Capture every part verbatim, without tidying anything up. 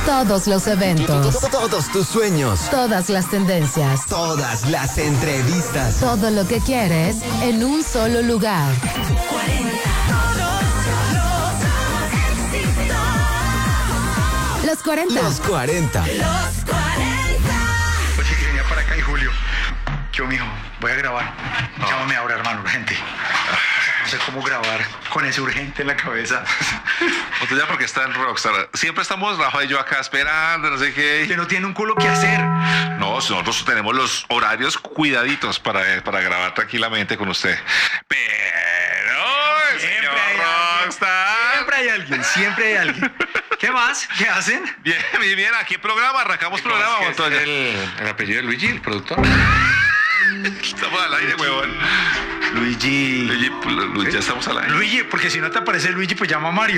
Todos los eventos. Todos tus sueños. Todas las tendencias. Todas las entrevistas. Todo lo que quieres en un solo lugar. Los cuarenta. Los cuarenta. Los cuarenta. Oye, que venía para acá y Julio. Yo, mijo, voy a grabar. Llámame ahora, hermano, urgente. No sé cómo grabar con ese urgente en la cabeza. Usted ya porque está en Rockstar. Siempre estamos Rafa y yo acá esperando, no sé qué. Usted no tiene un culo que hacer. No, nosotros tenemos los horarios cuidaditos para, para grabar tranquilamente con usted. Pero el Siempre señor hay alguien. Rockstar. Siempre hay alguien, siempre hay alguien. ¿Qué más? ¿Qué hacen? Bien, bien, bien. Aquí programa, arrancamos programa. ¿Cómo es que es Montoya. el, el apellido de Luigi, el productor? Estamos al aire, huevón. Luigi. Luigi, Lu- ya estamos al aire. Luigi, porque si no te aparece Luigi, pues llama a Mario.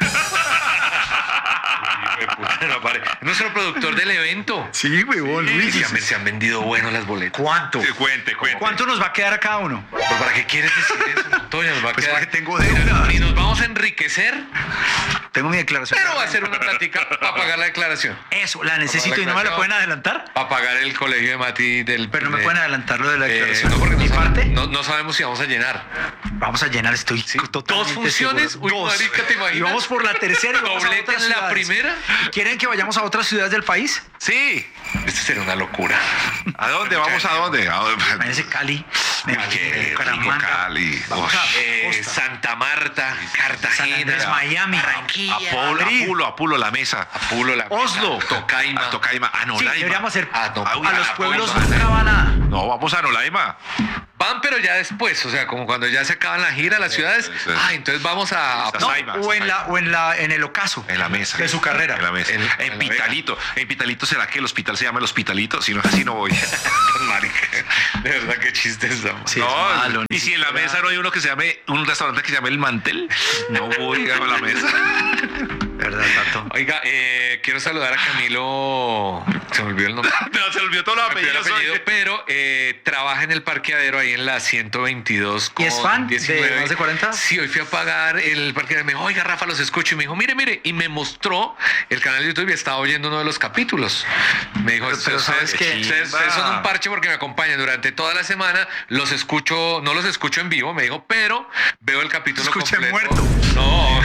No, pare. No es el productor del evento. Sí, huevón, Luigi. Se han, se han vendido bueno las boletas. ¿Cuánto? Sí, cuente, cuente. ¿Cuánto nos va a quedar a cada uno? ¿Pero para qué quieres decir eso, Montoya? Nos va a Pues quedar... porque tengo deuda. Y nos vamos a enriquecer, Tengo mi declaración. pero va a ser una plática para pagar la declaración. Eso, la necesito y no me la pueden adelantar. Para pagar el colegio de Mati del... Pero no me de- pueden adelantar lo de la eh, declaración. no, porque no, ¿Mi sabe- parte? no, no sabemos si vamos a llenar. Vamos a llenar, estoy Sí, totalmente ¿dos funciones? seguro. Uy, Dos. marica, ¿te imaginas? Y vamos por la tercera y vamos a ¿Doblete otras en la ciudades. primera? ¿Quieren que vayamos a otras ciudades del país? Sí. Esto sería una locura. ¿A dónde? ¿Vamos a dónde? ¿A dónde? Imagínense Cali, Medellín, Qué rico, Bucaramanga. Cali. Vamos a Eh, Costa, Santa Marta, San Cartagena, Andrés, Miami, Barranquilla, Apulo, Madrid. Apulo, Apulo, la mesa. Apulo, la Oslo. Tocaima. A Tocaima, a Sí, Nolaima. deberíamos hacer Ah, no, a uy, los a pueblos Apulo, no va nada. No, vamos a Nolaima. Van, pero ya después, o sea, como cuando ya se acaban la gira, las ciudades. sí, sí. Ah, entonces vamos a. Esas No, Saimas, o en la Saimas. o en la en el ocaso En la mesa. de su carrera. En la mesa. En- En, en la Pitalito. En Pitalito, ¿será que el hospital se llama el Hospitalito? Si no es así, no voy. Marica, de verdad, qué chistes estamos. Sí, no, es malo, y ni si en la siquiera- mesa no hay uno que se llame, un restaurante que se llame El Mantel, no voy a la mesa. ¿Verdad, Tato? Oiga, eh, quiero saludar a Camilo. Se me olvidó el nombre. No, se olvidó todos los Se me olvidó el apellidos. apellido, hoy. pero eh, trabaja en el parqueadero ahí en la ciento veintidós. ¿Y es con fan de diecinueve. Más de cuarenta? Sí, hoy fui a pagar el parqueadero. Me dijo, oiga, Rafa, los escucho. Y me dijo, mire, mire. Y me mostró el canal de YouTube y estaba oyendo uno de los capítulos. Me dijo, Pero- pero ustedes, ¿sabes qué? ustedes- ustedes son un parche porque me acompañan durante toda la semana. Los escucho, no los escucho en vivo, me dijo, pero veo el capítulo Escuché completo. muerto. No,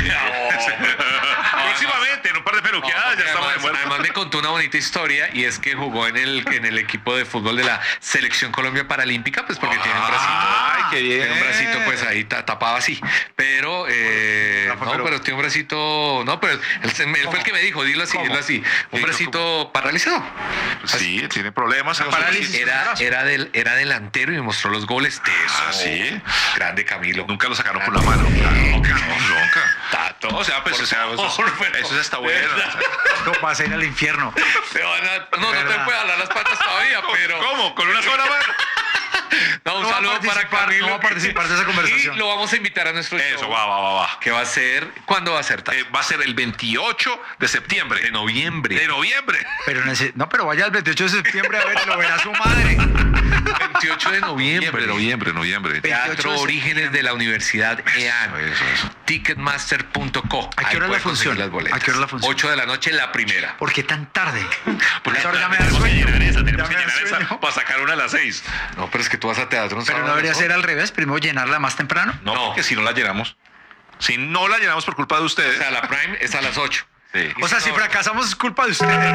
Próximamente, en un par de peluqueadas, ya estamos de además, muerto. además me contó una bonita historia y es que jugó en el, en el equipo de fútbol de la Selección Colombia Paralímpica, pues porque tiene un bracito. Ay, qué bien. Tiene un bracito, pues ahí ta- tapaba así. Pero, eh, Rafa, no, pero- pero, tiene un bracito. No, pero él, él fue el que me dijo, dilo así, ¿Cómo? dilo así. Un Dilo, bracito paralizado. Sí, tiene problemas. Una parálisis. Era, era, del, era delantero y me mostró los goles. Teso. Ah, ¿sí? Grande Camilo. Nunca lo sacaron por la mano. Nunca, no, nunca. Tato. O sea, pues, Por o sea, eso, favor, pero- eso está bueno. ¿verdad? No vas a ir al infierno. Te van a- no, no te ¿Verdad? puedo jalar las patas todavía, pero. ¿Cómo? ¿Con una sola mano? No, un No va a saludo para participar, Camilo. no va a participar de esa conversación. Y lo vamos a invitar a nuestro Eso, show. va, va, va, va. ¿Qué va a ser? ¿Cuándo va a ser? Tato? Eh, va a ser el veintiocho de septiembre. de noviembre. De noviembre. Pero nece- no, pero vaya el veintiocho de septiembre a ver y lo verá su madre. veintiocho de noviembre. Noviembre, noviembre. Teatro veintiocho de Orígenes de la Universidad E A N. Eso, eso. Ticketmaster punto co. ¿A qué Ahí hora puede la conseguir función? Las boletas. ¿A qué hora la función? ocho de la noche, la primera. ¿Por qué tan tarde? Porque Ahora ya me da tenemos que sueño. llenar esa, Ya tenemos me que da llenar esa sueño. para sacar una a las seis. No, pero es que tú vas a teatro un Pero no sábado, debería ser al revés, primero llenarla más temprano. No, No. porque si no la llenamos. Si no la llenamos por culpa de ustedes. O sea, la Prime es a las ocho. Sí. O sea, si fracasamos es culpa de ustedes.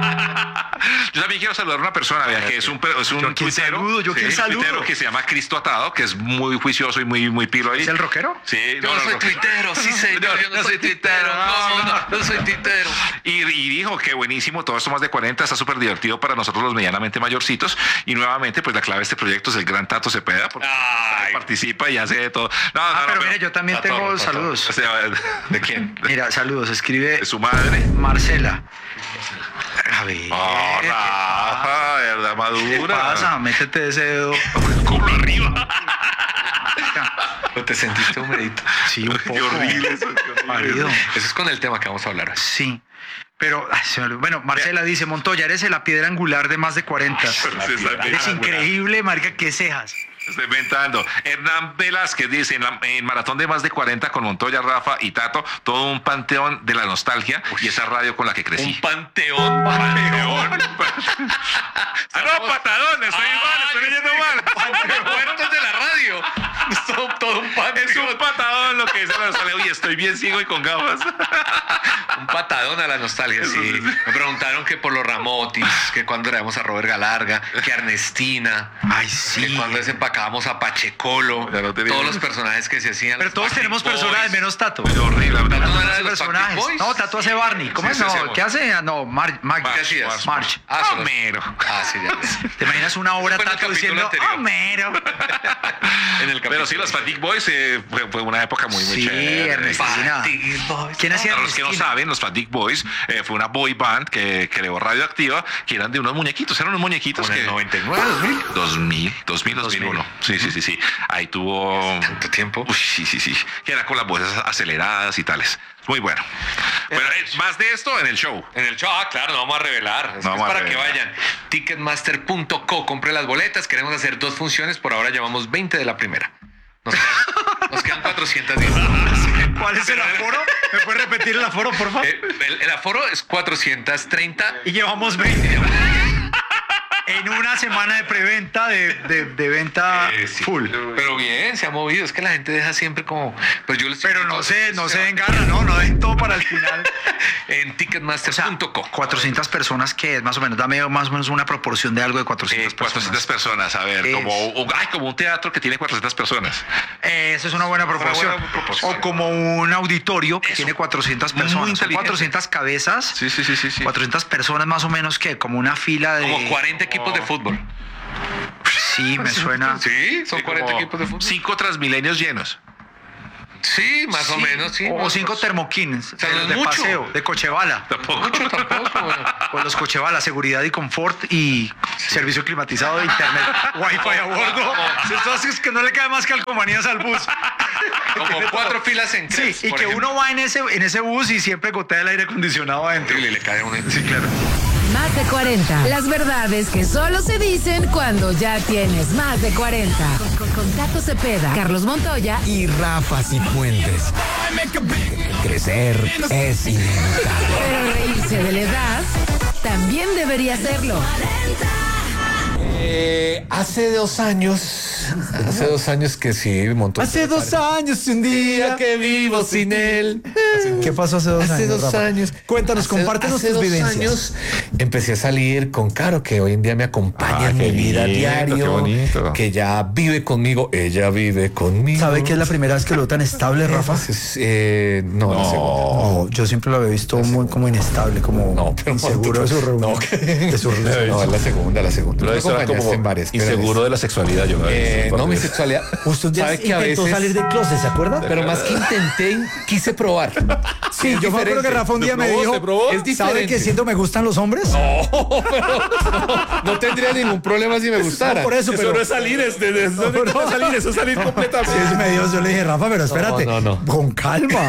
Yo también quiero saludar a una persona, vea, que es un, es un Yo quién tuitero, saludo, yo quién un saludo. tuitero que se llama Cristo Atado, que es muy juicioso y muy, muy pilo ahí. ¿Es el rockero? Sí, Yo no, soy no. tuitero, sí señor, yo no, soy tuitero, no, no, no soy tuitero. Y, y dijo que buenísimo, todo esto más de cuarenta, está súper divertido para nosotros los medianamente mayorcitos. Y nuevamente, pues la clave de este proyecto es el gran Tato Cepeda, porque Ay. participa y hace de todo. No, Ah, no, pero no, mire, yo también Tato, tengo Tato. saludos. o sea, ¿De quién? Mira, saludos. Escribe de su madre. Marcela. A ver. Oh, ¿qué Rafa, de verdad, madura. ¿Qué pasa? Métete ese dedo. Culo arriba. ¿O te sentiste humedito? Sí, un poco. Qué horrible eso. qué horrible. Marido. Eso es con el tema que vamos a hablar. Sí. Pero, ay, se me olvidó. Bueno, Marcela dice, Montoya, eres la piedra angular de más de cuarenta. Sí, sí, Eres increíble, marica, qué cejas. Estoy inventando. Hernán Velázquez dice, en, la, en maratón de más de cuarenta con Montoya, Rafa y Tato, todo un panteón de la nostalgia y esa radio con la que crecí. Un panteón. Panteón. Ah, no, patadón, estoy mal, estoy leyendo mal. Muertos de la radio. Es todo, todo un panteón. Es un patadón lo que dice la nostalgia. Oye, estoy bien ciego y con gafas. Un patadón a la nostalgia, sí. Me preguntaron que por los Ramotis, que cuando éramos a Robert Galarga, que Ernestina. Ay, sí. Que cuando desempacábamos a Pachecolo. Ya no teníamos. Todos los personajes que se hacían. Pero los todos Backstreet tenemos Boys. personajes, menos Tato. Es horrible. Tato no Tato era de hace los personajes. Backstreet Boys. No, Tato hace Barney. ¿Cómo Sí, es? sí, No, sí, ¿qué hace? Ah, No, Mar Mar ¿Qué hacías? March. Ah, solo- Homero. Ah, sí, ya, ya. ¿Te imaginas una hora Fue en el Tato capítulo diciendo anterior. Homero? En el Pero sí, los Fatigue Boys eh, fue, fue una época muy, muy Sí, chévere. Ernestina. Fatigue Boys. ¿Quién hacía Para los que no Ernestina? saben, los Fatigue Boys eh, fue una boy band que creó Radioactiva, que eran de unos muñequitos, eran unos muñequitos Con que... el noventa y nueve, dos mil. dos mil, dos mil, dos mil uno. Sí, sí, sí, sí. Ahí tuvo... Tanto tiempo. Uy, sí, sí, sí. Que era con las voces aceleradas y tales. Muy bueno. Bueno, eh, más de esto en el show. En el show, ah, claro, no vamos a revelar. Es, No es vamos a para revelar. que vayan. Ticketmaster punto co, compre las boletas. Queremos hacer dos funciones. Por ahora llevamos veinte de la primera. Nos quedan, nos quedan cuatrocientos diez. ¿Cuál es el aforo? ¿Me puedes repetir el aforo, por favor? Eh, el, el aforo es cuatrocientos treinta. Y llevamos veinte. En una semana de preventa, de, de, de venta Eh, sí. full. Pero bien, se ha movido. Es que la gente deja siempre como. Pues yo les Pero no sé, no se den garra, ¿no? No den todo para el final. En ticketmaster punto co. cuatrocientas personas, que es más o menos, dame más o menos una proporción de algo de cuatrocientas Eh, cuatrocientas personas. personas, a ver, Es- como, un- ay, como un teatro que tiene cuatrocientas personas. Eh, Esa es una buena proporción. buena proporción. O como un auditorio que Eso. tiene cuatrocientas Muy personas. Son inteligente. cuatrocientas cabezas. Sí, sí, sí, sí, sí. cuatrocientas personas más o menos, que como una fila de... Como cuarenta equipos de fútbol. Sí, me suena. Sí, son Sí, cuarenta como equipos de fútbol. Cinco transmilenios llenos. Sí, más o menos, sí. O, o más cinco menos. termoquines sea, no es de mucho. paseo, de Cochevala. Tampoco. Mucho tampoco, bueno. Pues los Cochevala, seguridad y confort y servicio climatizado de internet, wifi a bordo. Entonces que no le cae más calcomanías al bus. Como cuatro filas en Sí, crepes, y por que ejemplo. uno va en ese, en ese bus y siempre gotea el aire acondicionado adentro. Y le, le cae a uno. Sí, claro. Más de cuarenta. Las verdades que solo se dicen cuando ya tienes más de cuarenta. Con, con, con Tato Cepeda, Carlos Montoya y Y Rafa Cifuentes. Crecer es inevitable. pero reírse de la edad también debería serlo. Eh, hace dos años, hace dos años que sí, montó. Hace dos años y un día que vivo sin él. ¿Qué pasó hace dos Hace años? dos Rafa? años. Cuéntanos, Hace- compártenos hace tus dos vivencias. años empecé a salir con Caro, que hoy en día me acompaña Ah, en qué mi vida lindo, diario. qué bonito. Que ya vive conmigo. Ella vive conmigo. ¿Sabe que es la primera vez que lo veo tan estable, Rafa? Entonces, eh, no, la segunda. No, yo siempre lo había visto muy como inestable, como No, pero inseguro de su reunión. No, que- de su relación. No, es la segunda, la segunda. Pero Me eso era acompañaste como en varias, pero inseguro es- de la sexualidad, yo. Eh, no, mi sexualidad. Usted un día ¿Sabe que a intentó veces- salir del closet, ¿se acuerda? Pero más que intenté, quise probar. Sí, yo me acuerdo que Rafa un día me probó, dijo, se probó. Es ¿sabe diferente. que siento me gustan los hombres? No, pero no, no tendría ningún problema si me gustara. No, por eso, Eso pero... no es salir, es, de, de- eso no es salir, eso es salir Sí, completamente. eso me dio, yo le dije, Rafa, pero espérate, no, no. con calma.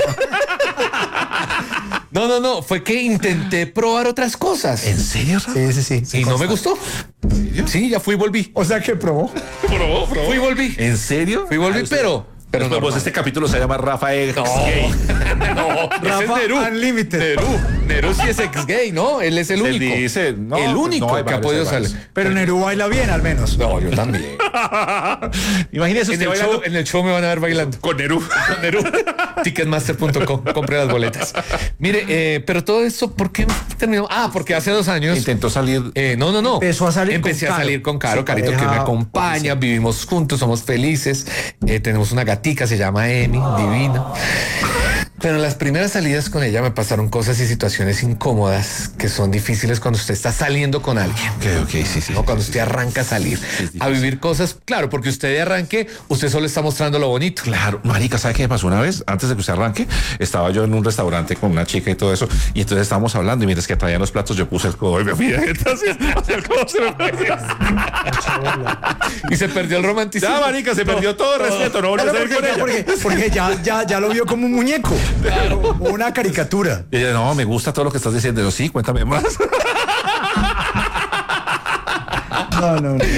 No, no, no. Fue que intenté probar otras cosas. serio, Rafa? Sí, sí, sí. Y no me gustó. Sí, ya fui y volví. O sea, que probó. Probó, probó. Fui y volví. ¿En serio? Fui y volví, pero... Pero Pero pues normal. este capítulo se llama Rafa Ex No, Gay. no, Rafa ese es Nerú. Unlimited. Nerú. Nerú sí es ex gay, ¿no? Él es el Se único. dice, no, el pues único no, hay que ha varios, podido hay varios. salir. Pero Nerú baila bien, al menos. No, yo también. Imagínese En usted el, bailando show, en el show me van a ver bailando. con Nerú. Con Nerú. Ticketmaster punto com. Compre las boletas. Mire, eh, pero todo esto, ¿por qué terminó? Ah, porque hace dos años. Intentó salir. Eh, no, no, no. Empezó a salir Empecé con a Caro. salir con Caro, Su Carito, que pareja me acompaña, vivimos juntos, somos felices. Eh, tenemos una gatica, se llama Emi, divina. Pero en las primeras salidas con ella me pasaron cosas y situaciones incómodas que son difíciles cuando usted está saliendo con alguien. Ok, ok, sí, sí. ¿No? Cuando sí, usted arranca a salir, difícil. a vivir cosas. Claro, porque usted de arranque, usted solo está mostrando lo bonito. Claro, marica, ¿sabe qué me pasó una vez? Antes de que usted arranque, estaba yo en un restaurante con una chica y todo eso, y entonces estábamos hablando, y mientras que traían los platos, yo puse el codo y me fui. Entonces, el codo se me fue. Y se perdió el romanticismo. Ya, marica, se perdió todo respeto, no volví a Claro, salir porque, con ella. porque, porque ya, ya, ya lo vio como un muñeco. Una caricatura. Y ella, no, me gusta todo lo que estás diciendo. Yo, sí, cuéntame más. No, no, no, no.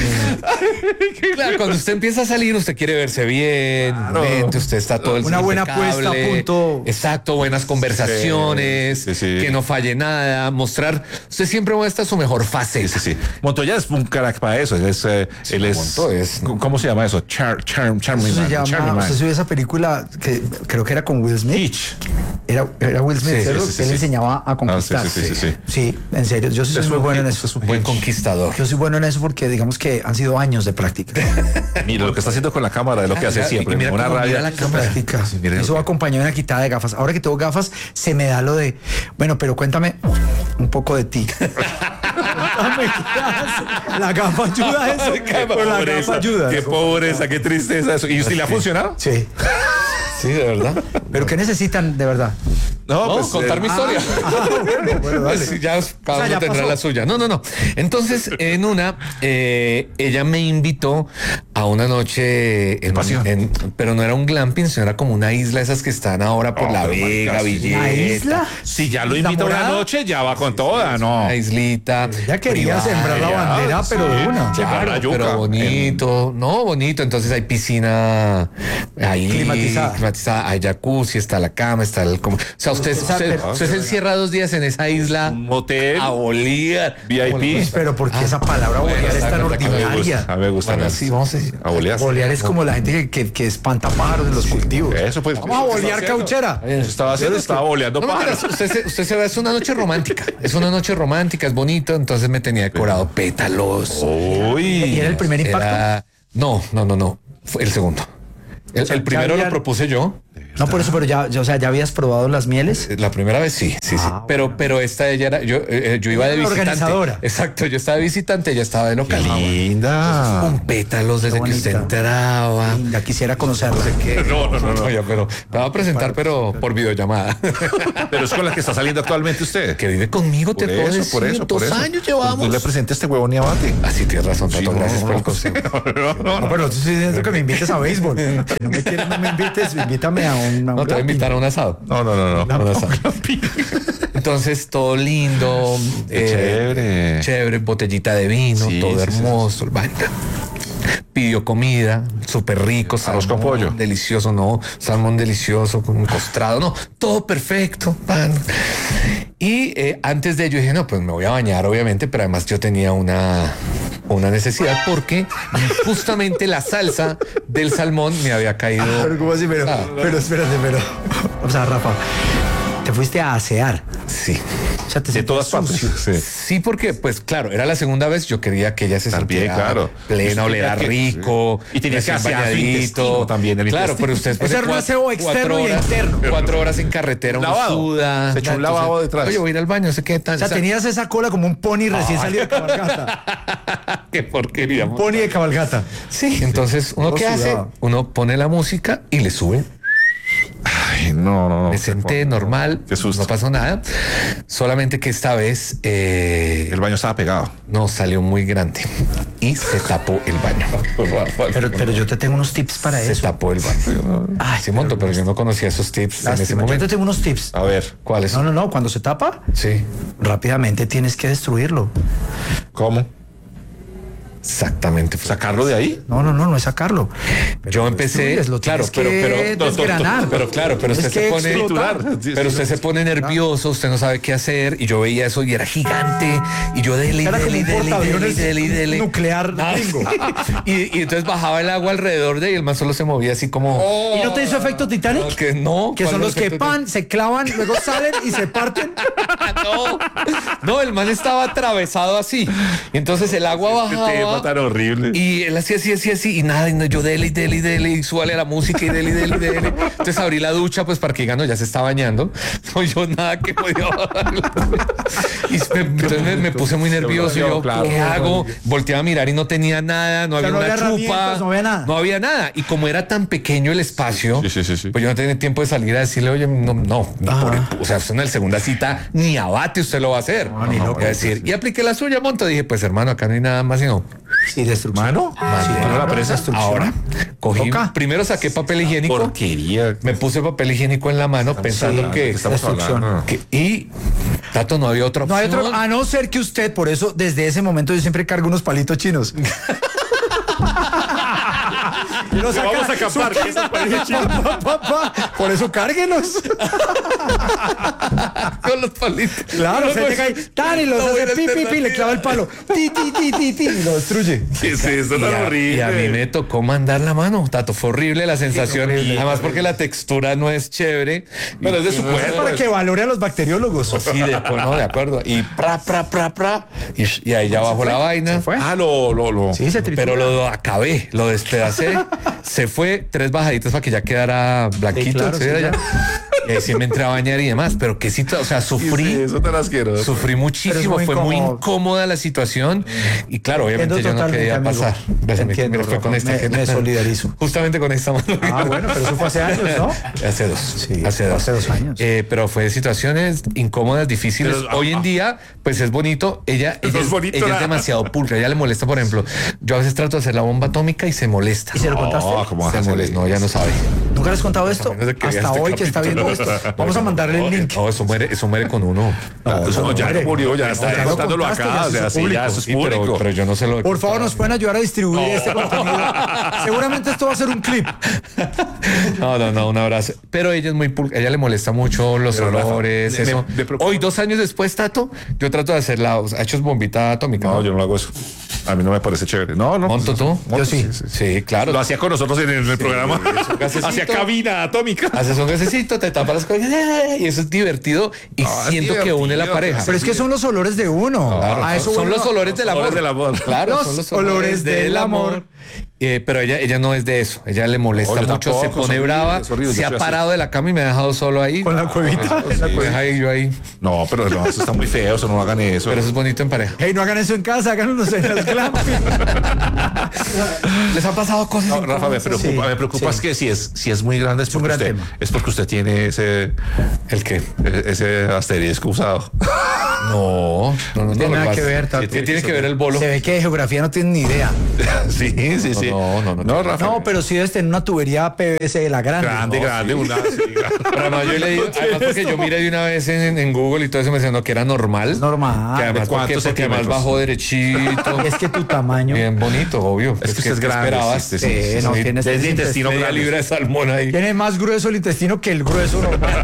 Claro, cuando usted empieza a salir, usted quiere verse bien, mente, usted está todo el Una día buena impecable. puesta a punto. Exacto, buenas conversaciones, Sí, sí, sí. que no falle nada, mostrar, usted siempre muestra su mejor fase. Sí, sí. Montoya es un crack para eso. Él es, eh, él es, Montoya es- ¿cómo se llama eso? Char, charm, charming Eso se man, llama, charming man. usted subió esa película que creo que era con Will Smith. Hitch. Era, era Will Smith, Sí, ¿cierto? sí, sí, Él sí. enseñaba a conquistar. Ah, sí, sí, sí, sí, sí. Sí, en serio, yo sí soy Es muy un bueno en hit, eso. es un Buen hit. conquistador. Yo soy bueno en eso porque digamos que han sido años de práctica. Mira lo que está haciendo con la cámara, de lo que hace y siempre. mira Una cómo mira rabia. la cámara. Práctica. Sí, mire Eso lo va acompañado de una quitada de gafas. Ahora que tengo gafas, se me da lo de, bueno, pero cuéntame un poco de ti. Cuéntame qué haces. La gafa ayuda a eso. Qué Pero la gafa pobreza, ayuda. qué pobreza, qué tristeza eso. ¿Y si le ha funcionado? Sí. Sí, de verdad. Pero ¿qué necesitan de verdad? No, No, pues, contar eh, mi historia. Ah, bueno, bueno, dale. Pues ya cada O sea, uno ya tendrá pasó. la suya. No, no, no. Entonces, en una, eh, ella me invitó a una noche en, Pasión. en- pero no era un glamping, sino era como una isla, esas que están ahora por Oh, La pero Vega, marica, sí. Villeta. ¿La isla? Si ya lo ¿La invita una morada? noche, ya va con toda, ¿no? Una islita. Ya quería privada. sembrar la ya, bandera, sí. pero de una. Sí. Claro, la yuca. pero bonito, no, bonito. Entonces hay piscina ahí Climatizada. climatizada, hay jacuzzi, está la cama, está el como, o sea, usted, usted, usted se encierra dos días en esa isla Un motel, a bolear. V I P. Pero ¿por qué esa palabra bueno, bolear es está tan correcto. A mí me ordinaria? gusta, a mí me gusta. Bueno, me sí, gusta. vamos a decir. A bolear. Bolear es como la gente que, que, que espanta pájaros en los cultivos. Eso pues. Vamos a bolear cauchera. Eso estaba haciendo, estaba boleando No, pájaros. mentiras, usted, se, usted se ve, es una noche romántica. Es una noche romántica, es bonito. Entonces me tenía decorado pétalos. Uy. ¿Y era el primer impacto? Era- No, no, no, no. Fue el segundo. El, sea, el primero ya había- lo propuse yo. No, por eso, pero ya, ya, o sea, ¿ya habías probado las mieles? La primera vez sí, sí, sí. Ah, Pero, pero esta ella era, yo, eh, yo iba de Era la visitante. organizadora. Exacto, yo estaba de visitante, ella estaba de local. Linda. Con pétalos desde que usted bonita. entraba. Ya quisiera conocerla. No, no, no, no, ya, pero me va a presentar, pero por videollamada. Pero es con la que está saliendo actualmente usted. Que vive conmigo, te Por puedo eso, decir. por eso, por Dos eso. años llevamos. No le presente a este huevón ni a Bate. Así tienes razón, Tato, Sí, no, gracias por el no, consejo. no, no, No, pero no te estoy diciendo que me invites a béisbol. Si no me quieres, no me invites, invítame a un. a un No, te voy a glamping. invitar a un asado. No, no, no, no. A un asado. Entonces, todo lindo. Qué chévere. Chévere, botellita de vino, Sí, todo sí, hermoso. el baño. Pidió comida, súper rico, Arroz con salmón pollo. delicioso, no, salmón delicioso, con un costrado, no, todo perfecto, pan. Y eh, antes de ello dije, no, pues me voy a bañar, obviamente, pero además yo tenía una, una necesidad porque justamente la salsa del salmón me había caído. Pero, ¿cómo así? Pero, Ah. pero espérate, pero. O sea, Rafa, te fuiste a asear. Sí. O sea, te De todas sentías partes. sucio. Sí. Sí, porque, pues claro, era la segunda vez. Yo quería que ella se También, sintiera claro. plena, Usted olera tenía que- rico. Y tenía que recién asear su bañadito. intestino también, el Claro, intestino. pero usted después Ese de era un cua- aseo externo cuatro y horas, interno. Cuatro horas en carretera, uno Lavado. suda. Se echó un Entonces, lavado detrás. Oye, voy a ir al baño, no sé qué tal. O sea, tenías esa cola como un pony recién salido de cabalgata. qué porquería. Un pony de cabalgata. Sí, entonces, ¿uno Todo qué hace? sudado. Uno pone la música y le sube. Ay, no, no, no. Me senté normal, Qué susto. no pasó nada. Solamente que esta vez eh, El baño estaba pegado. no salió muy grande y se tapó el baño. Pero, pero yo te tengo unos tips para Se eso. tapó el baño. Ay, Sí, monto, pero yo no conocía esos tips en ese Lástima. Yo momento. te tengo unos tips. A ver, ¿Cuáles? No, no, no. Cuando se tapa, Sí, rápidamente tienes que destruirlo. ¿cómo? exactamente. ¿Sacarlo de ahí? No, no, no, no es sacarlo. Pero Yo lo empecé, destruyes, lo claro, tienes pero, que pero, no, no, desgranar. no, pero claro, pero Tienes usted se que pone, explotar. pero usted se pone nervioso, usted no sabe qué hacer, y yo veía eso y era gigante, y yo dele, y Era como dele, y un dele, y dele, y portaaviones dele, y dele. nuclear Ah, gringo. y, y entonces bajaba el agua alrededor de él y el man solo se movía así como. ¿Y no te hizo efecto Titanic? No, que no. Que ¿cuál son es los el que efecto? pan, se clavan, luego salen y se parten. no, no, el man estaba atravesado así. Y entonces el agua Qué tema bajaba. tan horrible. Y él hacía así, así, así, y nada, y no, yo dele, y dele, y dele, y súbale a la música, y dele, y dele, y dele. Entonces abrí la ducha, pues para que digan, no, ya se está bañando. No, yo nada que podía bajar. Y me, entonces me, me puse muy nervioso. Y yo, Claro. ¿qué hago? Volteaba a mirar y no tenía nada, no sea, había no una había chupa. herramientas, no había nada. No había nada. Y como era tan pequeño el espacio, Sí, sí, sí, sí. pues yo no tenía tiempo de salir a decirle, oye, no, no, ni por el- o sea, usted en la segunda cita ni abate usted lo va a hacer. No, ni loco. Voy a decir, y apliqué la suya, monto. Dije, pues hermano, acá no hay nada más, sino Sí, destrucción. ¿Mano? Sí, ¿No la claro, presa? destrucción. ahora cogí, Toca. primero saqué papel higiénico, Porquería. me puse papel higiénico en la mano pensando hablando? que, ¿Qué estamos destrucción. hablando? que- y Tato, no había otra No hay opción. otro, a no ser que usted, por eso, desde ese momento yo siempre cargo unos palitos chinos. Y los Que vamos a acampar con esos palitos chinos. Pa, pa, pa. Por eso cárguenos. Con los palitos. Claro, No, se pues, llega ahí, tan y los no, hace buena pi, pi, pi, le clava el palo. Ti, ti, ti, ti, ti, y lo destruye. ¿Qué es eso Y tan a, horrible? y a mí me tocó mandar la mano, Tato. Fue horrible la sensación. Además, porque la textura no es chévere. Pero es de su Es cuerpo. para que valore a los bacteriólogos. Sí, de acuerdo, no, de acuerdo. Y pra, pra, pra, pra. Y, y ahí ya bajó la vaina. fue. Ah, lo, lo, lo. Sí, se trituró. Pero lo acabé, lo despedacé. Se fue tres bajaditas para que ya quedara blanquito. Sí, claro, ¿sí sí, era ya. ya? Y ahí sí me entré a bañar y demás. Pero qué cita, o sea, sufrí. Sí, eso tan asqueroso. Sufrí muchísimo, muy fue muy incómodo. incómoda la situación y claro, obviamente Entiendo yo no totalmente, quería amigo. pasar. Ves, me- Entiendo, me fue con Rafa, esta me- me solidarizo. Justamente con esta mano. Ah, bueno, pero eso fue hace años, ¿no? Hace dos. Sí, hace dos. hace dos años. Eh, pero fue situaciones incómodas, difíciles. Pero, Hoy en ah, día, pues es bonito. Ella, ella, es es, bonito, ella es nada. demasiado pulcra. Ella le molesta, por ejemplo. Yo a veces trato de hacer la bomba atómica y se molesta. ¿Y se lo contaste? No, ¿cómo vas Se a hacer molesta. No, eso? ya no sabe. ¿Nunca les has contado esto? menos de que vea Hasta este hoy que está capítulo. viendo esto. Vamos a mandarle el link. No, eso muere, eso muere con uno. No, eso no, ya muere. murió, ya No, está ya lo contándolo contaste, acá. ya O sea, es sí, público. ya eso es Sí, pero, público. pero yo no se lo he Por favor, contado. nos pueden ayudar a distribuir este contenido. Seguramente esto va a ser un clip. No, no, no, un abrazo. Pero ella es muy pul- ella le molesta mucho los Pero, Rafa, olores, me- eso. me preocupa. Hoy, dos años después, Tato, yo trato de hacer la, o sea, ha hecho bombita atómica. No, ¿no? yo no hago eso. A mí no me parece chévere. No, no. ¿Monto tú? Monto, Yo sí. Sí, claro. Lo hacía con nosotros en el, en el programa. gasecito. Hacía cabina atómica. Haces un gasecito, te tapas las cosas y eso es divertido y Ah, es siento que une la divertido, pareja. Pero es que son los olores de uno. Claro, A eso son, son vuelvo los a- olores del amor. olores del amor. Claro, Los son los olores del amor. Eh, pero ella, ella no es de eso. Ella le molesta No, yo mucho, se tampoco, es pone horrible, brava, es horrible, se yo ha soy así. parado de la cama y me ha dejado solo ahí. Con la cuevita. Sí, me deja ahí, yo ahí. No, pero no, eso está muy feo. Eso no hagan eso. Pero eso es bonito en pareja. Hey, no hagan eso en casa, háganlo en las glamping. ¿Les han pasado cosas? No, Rafa, me preocupa, Sí, me preocupa sí. es que si es, si es muy grande es un porque, gran usted, tema. es porque usted tiene ese, ¿El qué? ese asterisco usado. No, no, no. tiene no, nada lo que pasa- ver, Tato. ¿Qué tiene que ver el bolo? Se ve que de geografía no tienen ni idea. Sí, sí, sí. no, no, no. No, Rafa. No, pero sí debes tener una tubería P V C de la grande. grande, ¿no? grande, una. Sí, grande. Pero además yo leí, además porque yo miré de una vez en, en Google y todo eso me decían no, que era normal. Es normal. Que además ¿De cuántos porque, porque además centímetros? bajó derechito. Es que tu tamaño. Bien bonito, obvio. Es que usted es grande, esperabas? sí, sí, sí, sí, no, Sí, tienes desde tienes intestino media grande. libra de salmón ahí. Tiene más grueso el intestino que el grueso normal.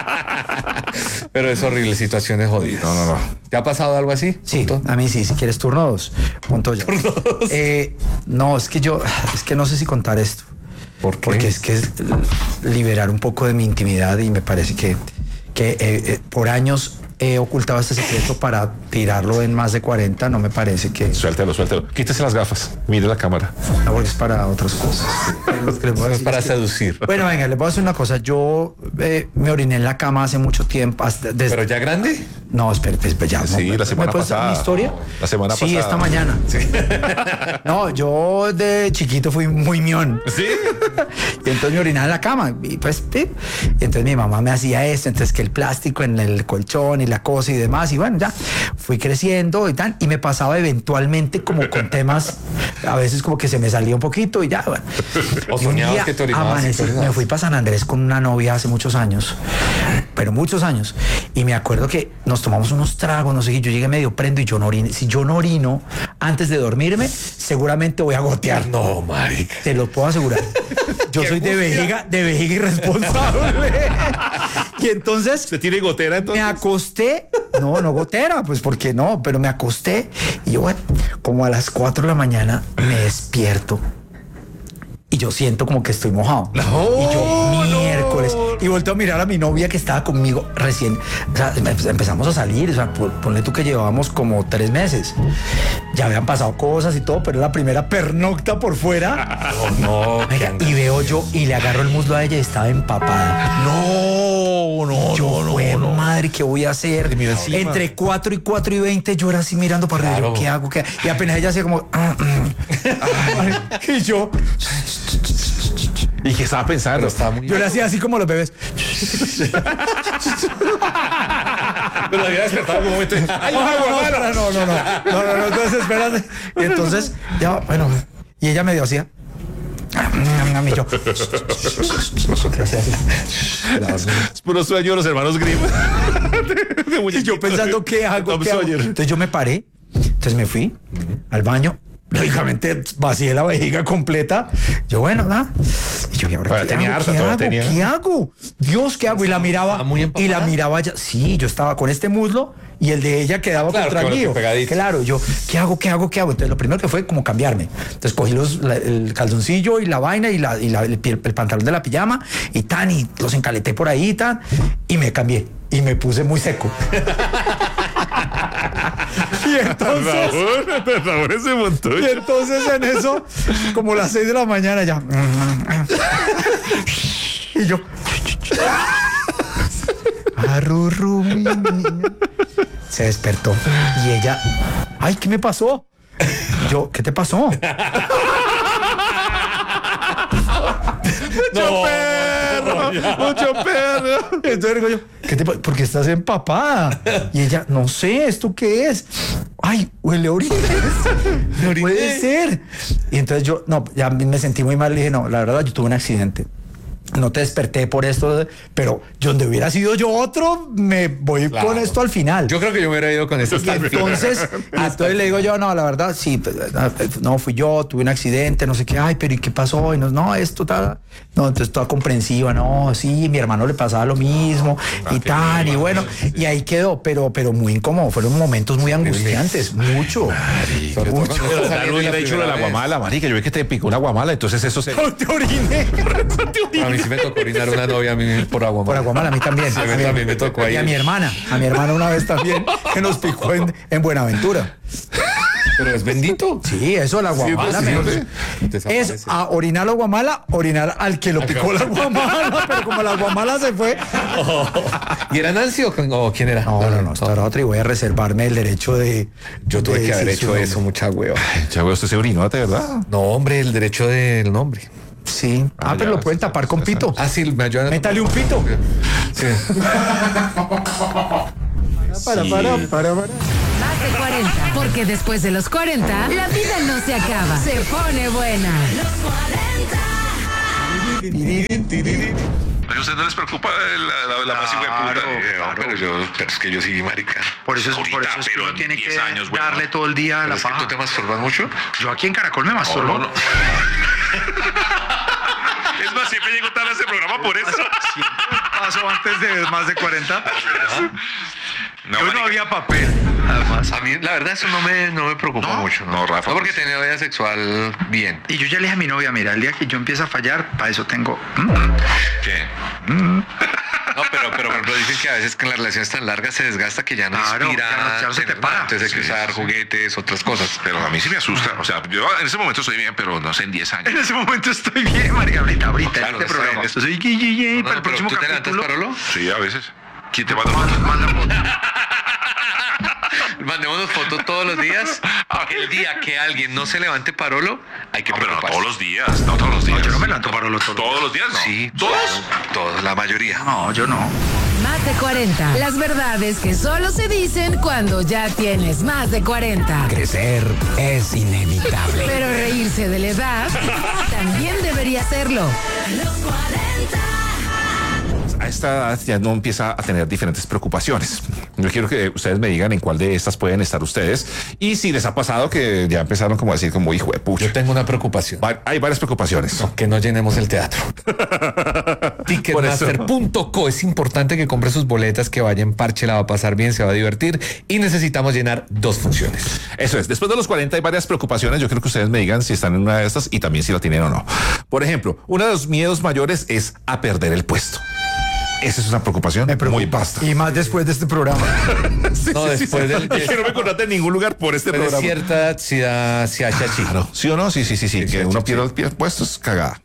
Pero es horrible, situaciones jodidas. No, no, no. ¿Te ha pasado algo así? Sí, Punto. a mí sí, si quieres turno dos. Punto ya. Eh, no, es que yo, es que no sé si contar esto. ¿Por qué? Porque es que es liberar un poco de mi intimidad y me parece que, que eh, eh, por años he ocultado este secreto para tirarlo en más de cuarenta. No me parece que... Suéltelo, suéltelo. Quítese las gafas. Mire la cámara. No, porque es para otras cosas. Lo que les voy a No es decir para es que- seducir. Bueno, venga, les voy a decir una cosa. Yo eh, me oriné en la cama hace mucho tiempo. Hasta desde... ¿Pero ya grande? No, espera, espera, ya. Sí, no, la semana ¿me puedes dar pasada. mi historia? La semana sí, pasada. esta mañana. No, yo de chiquito fui muy mión. Sí. Y entonces me orinaba en la cama. Y pues, pip. Y entonces mi mamá me hacía esto. Entonces que el plástico en el colchón y la cosa y demás. Y bueno, ya fui creciendo y tal. Y me pasaba eventualmente como con temas, a veces como que se me salía un poquito y ya, bueno. O Y un soñabas día que te orinabas y amanecí, te orinabas. me fui para San Andrés con una novia hace muchos años, pero muchos años. Y me acuerdo que nos tomamos unos tragos, no sé qué, yo llegué medio prendo y yo no orino. Si yo no orino antes de dormirme, seguramente voy a gotear. No, marica. Te lo puedo asegurar. Yo soy de vejiga, de vejiga irresponsable. Y entonces ¿Usted tiene gotera me entonces? acosté, no, no gotera, pues porque no, pero me acosté y yo, bueno, como a las cuatro de la mañana me despierto y yo siento como que estoy mojado. y yo, miércoles. Y vuelto a mirar a mi novia que estaba conmigo recién. O sea, empe- empezamos a salir. O sea, pon- ponle tú que llevábamos como tres meses. Ya habían pasado cosas y todo, pero era la primera pernocta por fuera. No, Oiga, y veo yo y le agarro el muslo a ella y estaba empapada. No, no, Yo, no, fue, no, no. madre, ¿qué voy a hacer? mira encima. Entre cuatro y cuatro y veinte, yo era así mirando para arriba. Claro. Yo, ¿qué hago? ¿Qué? Y apenas ella hacía como. "Ah, ah". Y yo, ¿Y qué estaba pensando? pero está muy... yo le hacía así como los bebés. Pero la había despertado en un momento. ¡Ay, No, no, no, no, espera, no, no, no, no, no, no, entonces espérate. Y entonces, ya, bueno, y ella me dio así. Y yo, Es puro sueño de los hermanos Grimm. y yo pensando, ¿qué hago? ¿Qué hago? Entonces yo me paré, entonces me fui al baño. Lógicamente vacié la vejiga completa. Yo, bueno, nada. Y yo, ¿y ahora Bueno, qué tenía hago? harta, ¿Qué todavía hago? tenía. ¿Qué hago? Dios, ¿qué hago? Y la miraba, ¿Estaba muy empapada? y la miraba ya. Sí, yo estaba con este muslo y el de ella quedaba Claro, contra con el lo que mío. pegadito. Claro, yo, ¿qué hago? ¿Qué hago? ¿Qué hago? Entonces lo primero que fue como cambiarme. Entonces cogí los, la- el calzoncillo y la vaina y, la, y la- el, pi- el pantalón de la pijama y tan, y los encaleté por ahí y tan, y me cambié. Y me puse muy seco. Y entonces, Raúl, Raúl ese montón. y entonces en eso, como las seis de la mañana ya. Y yo. Arrurru, mi niña. Se despertó. Y ella. Ay, ¿qué me pasó? Yo, ¿qué te pasó? Mucho perro, mucho perro. Entonces digo yo, ¿qué te pasa? Porque estás empapada. Y ella, no sé, ¿esto qué es? Ay, huele a orines. No puede ser. Y entonces yo, no, ya me sentí muy mal. Le dije, no, la verdad, yo tuve un accidente. No te desperté por esto, pero yo donde hubiera sido yo otro, me voy Claro. con esto al final. Yo creo que yo me hubiera ido con eso. Y entonces, entonces le digo yo, no, la verdad, sí, pues, no, fui yo, tuve un accidente, no sé qué, ay, pero ¿y qué pasó? Y no, no, esto tal, no, entonces toda comprensiva, no, sí, mi hermano le pasaba lo mismo y tal, y bueno, y ahí quedó, pero, pero muy incómodo, fueron momentos muy angustiantes, mucho, mucho. Pero Daru hubiera dicho lo de la guamala, marica. Yo vi que te picó una guamala, entonces eso se. No te oriné. A mí sí me tocó orinar una novia a mí por agua. Por Aguamala, a mí también. Sí, a mí también me tocó ahí. Y a mi hermana, a mi hermana una vez también, que nos picó en, en Buenaventura. Pero es bendito. Sí, eso, la guamala. Sí, me- pues, sí, desaparece. es a orinar la guamala, orinar al que lo picó la guamala, pero como la guamala se fue. ¿Y era Nancy o, o quién era? No, no, no, esta era otra y voy a reservarme el derecho de. Yo tuve de que haber decir su hecho nombre. eso, mucha hueva. Ya veo, usted se orinó, ¿de verdad? No, hombre, el derecho del nombre. Sí. Ah, Ah, pero ya, lo pueden sí, tapar sí, con sí, pito. Ah, sí, me ayudan. a- Métale un pito. Sí. Para, para, para, para. Más de cuarenta, porque después de los cuarenta, la vida no se acaba, se pone buena. ¿A usted no les preocupa la, la, la más hijo de puta? Claro, Eh, claro. pero yo, pero es que yo sí, marica. Por eso es, Ahorita, por eso es que pero uno en tiene que diez años, bueno. darle todo el día a Pero la es que paja. tú te masturbas mucho. Yo aquí en Caracol me masturbo. No, no, no. Es más, siempre llego tarde a ese programa por eso. Paso antes de más de cuarenta. No, Yo no marica. había papel. Además. A mí, la verdad, eso no me, no me preocupa No, mucho. no, Rafa, No, porque pues. tenía vida sexual bien. Y yo ya le dije a mi novia, mira, el día que yo empiece a fallar, para eso tengo. mm, ¿Qué? No, pero, pero por ejemplo, dicen que a veces que en las relaciones tan largas se desgasta que ya no Claro, inspira. ya no- ya no se te tener para. nada. Entonces hay que Sí, usar sí. juguetes, otras cosas. Pero a mí sí me asusta. O sea, yo en ese momento estoy bien, pero no sé, en diez años. En ese momento estoy bien, María. Ahorita, ahorita, Claro, en este está programa. bien. Soy guille, No, para no, el pero próximo ¿tú te levantas, capítulo. Parolo? Sí, a veces. ¿Quién te manda Manda, fotos? manda foto. Mandémonos fotos todos los días. El día que alguien no se levante Parolo, hay que No, pero no preocuparse. todos los días. No todos los días. No, yo no me levanto Parolo todos los ¿Todos los días? No. Sí, ¿Todos? Todos, la mayoría. No, yo no. Más de cuarenta, las verdades que solo se dicen cuando ya tienes más de cuarenta. Crecer es inevitable. Pero reírse de la edad también debería serlo. A esta edad ya no empieza a tener diferentes preocupaciones. Yo quiero que ustedes me digan en cuál de estas pueden estar ustedes y si les ha pasado que ya empezaron como a decir como hijo de pucha. Yo tengo una preocupación. Va- Hay varias preocupaciones. Que no llenemos el teatro. Por Ticketmaster punto co. Es importante que compre sus boletas, que vaya en parche, la va a pasar bien, se va a divertir y necesitamos llenar dos funciones. Eso es. Después de los cuarenta hay varias preocupaciones. Yo quiero que ustedes me digan si están en una de estas y también si la tienen o no. Por ejemplo, uno de los miedos mayores es a perder el puesto. Esa es una preocupación Me preocupa. muy vasta. Y más después de este programa. Sí, No, sí, sí, después sí. del- Y que no me contrate en ningún lugar por este Pero de programa. cierta edad si da, si hacha chico. Claro. ¿Sí o no? Sí, sí, sí, sí. Sí, que sí, uno sí, pierda sí. el pie puesto es cagada.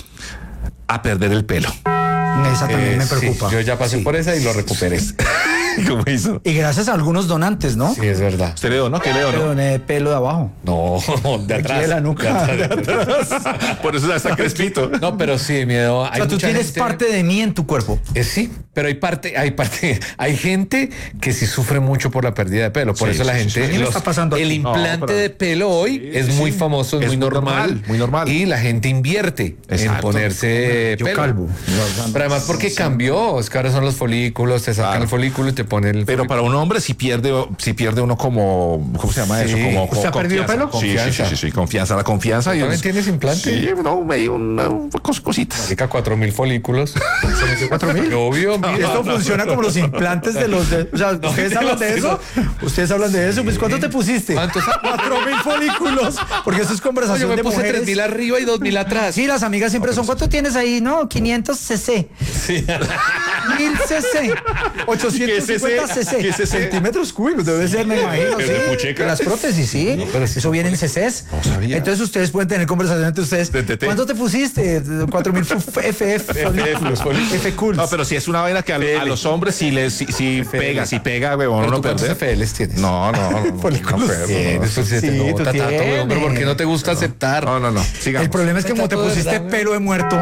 A perder el pelo. Esa también Eh, me sí, preocupa. yo ya pasé Sí. por esa y lo recuperé. ¿Cómo hizo? Y gracias a algunos donantes, ¿no? Sí, es verdad. ¿Usted le donó? ¿Qué le Le donó? doné pelo de abajo. No, de Aquí atrás. de la nuca. De atrás. Por eso está crespito. No, pero sí, miedo. O sea, tú tienes parte de mí en tu cuerpo. Eh, sí, pero hay parte, hay parte, hay gente que sí sufre mucho por la pérdida de pelo. Por Sí, eso la sí, gente, sí, sí. ¿Qué le está pasando el aquí? implante No, pero- de pelo hoy Sí, es sí, muy sí. famoso, es, Es muy muy normal, normal, muy normal. y la gente invierte en Exacto. ponerse Yo pelo. calvo. Pero además porque cambió, es que ahora son los folículos, te sacan Claro. el folículo y te ponen el Pero folículo. para un hombre si pierde, si pierde uno como, ¿cómo se llama Sí. eso? Como, ¿Usted como ha perdido confianza. pelo? Sí, sí, sí, sí, sí, confianza, la confianza. y ¿También es- tienes implante? Sí, no, me dio una, cos- cositas. Marica, cuatro mil folículos. ¿Cuatro mil? Obvio, mira. Esto funciona como los implantes de los... De, o sea, ¿ustedes no, hablan de sí, eso? ¿Ustedes hablan de eso? Pues, ¿cuánto te pusiste? ¿Cuántos? Cuatro mil folículos. Porque eso es Yo conversación me de puse mujeres. tres mil arriba y dos mil atrás. Sí, las amigas siempre son, ¿cuánto tienes ahí? No, quinientos cc. mil cc. ochocientos cincuenta ¿Qué es ese? ¿Qué es cc. ese? Centímetros cúbicos, debe ser, me imagino. ¿El de Sí. pucheca? Las prótesis, sí. pero sí. Eso viene en cc's. No sabía. Entonces ustedes pueden tener conversación entre ustedes. De T T. ¿Cuánto te pusiste? cuatro mil F F. folículos, folículos. F cool. No, pero si es una vaina que a, a los hombres si les si, si pega, si pega, huevón, Pero uno tú cuántos perder. F Ls tienes? No, no, no. no, Folículos. no, no, Tienes, pues, se te Sí, tú nota tanto, weón, pero ¿por qué no te gusta aceptar? No, no, no. Sigamos. El problema es que como te Está todo pusiste verdad, pelo de muerto.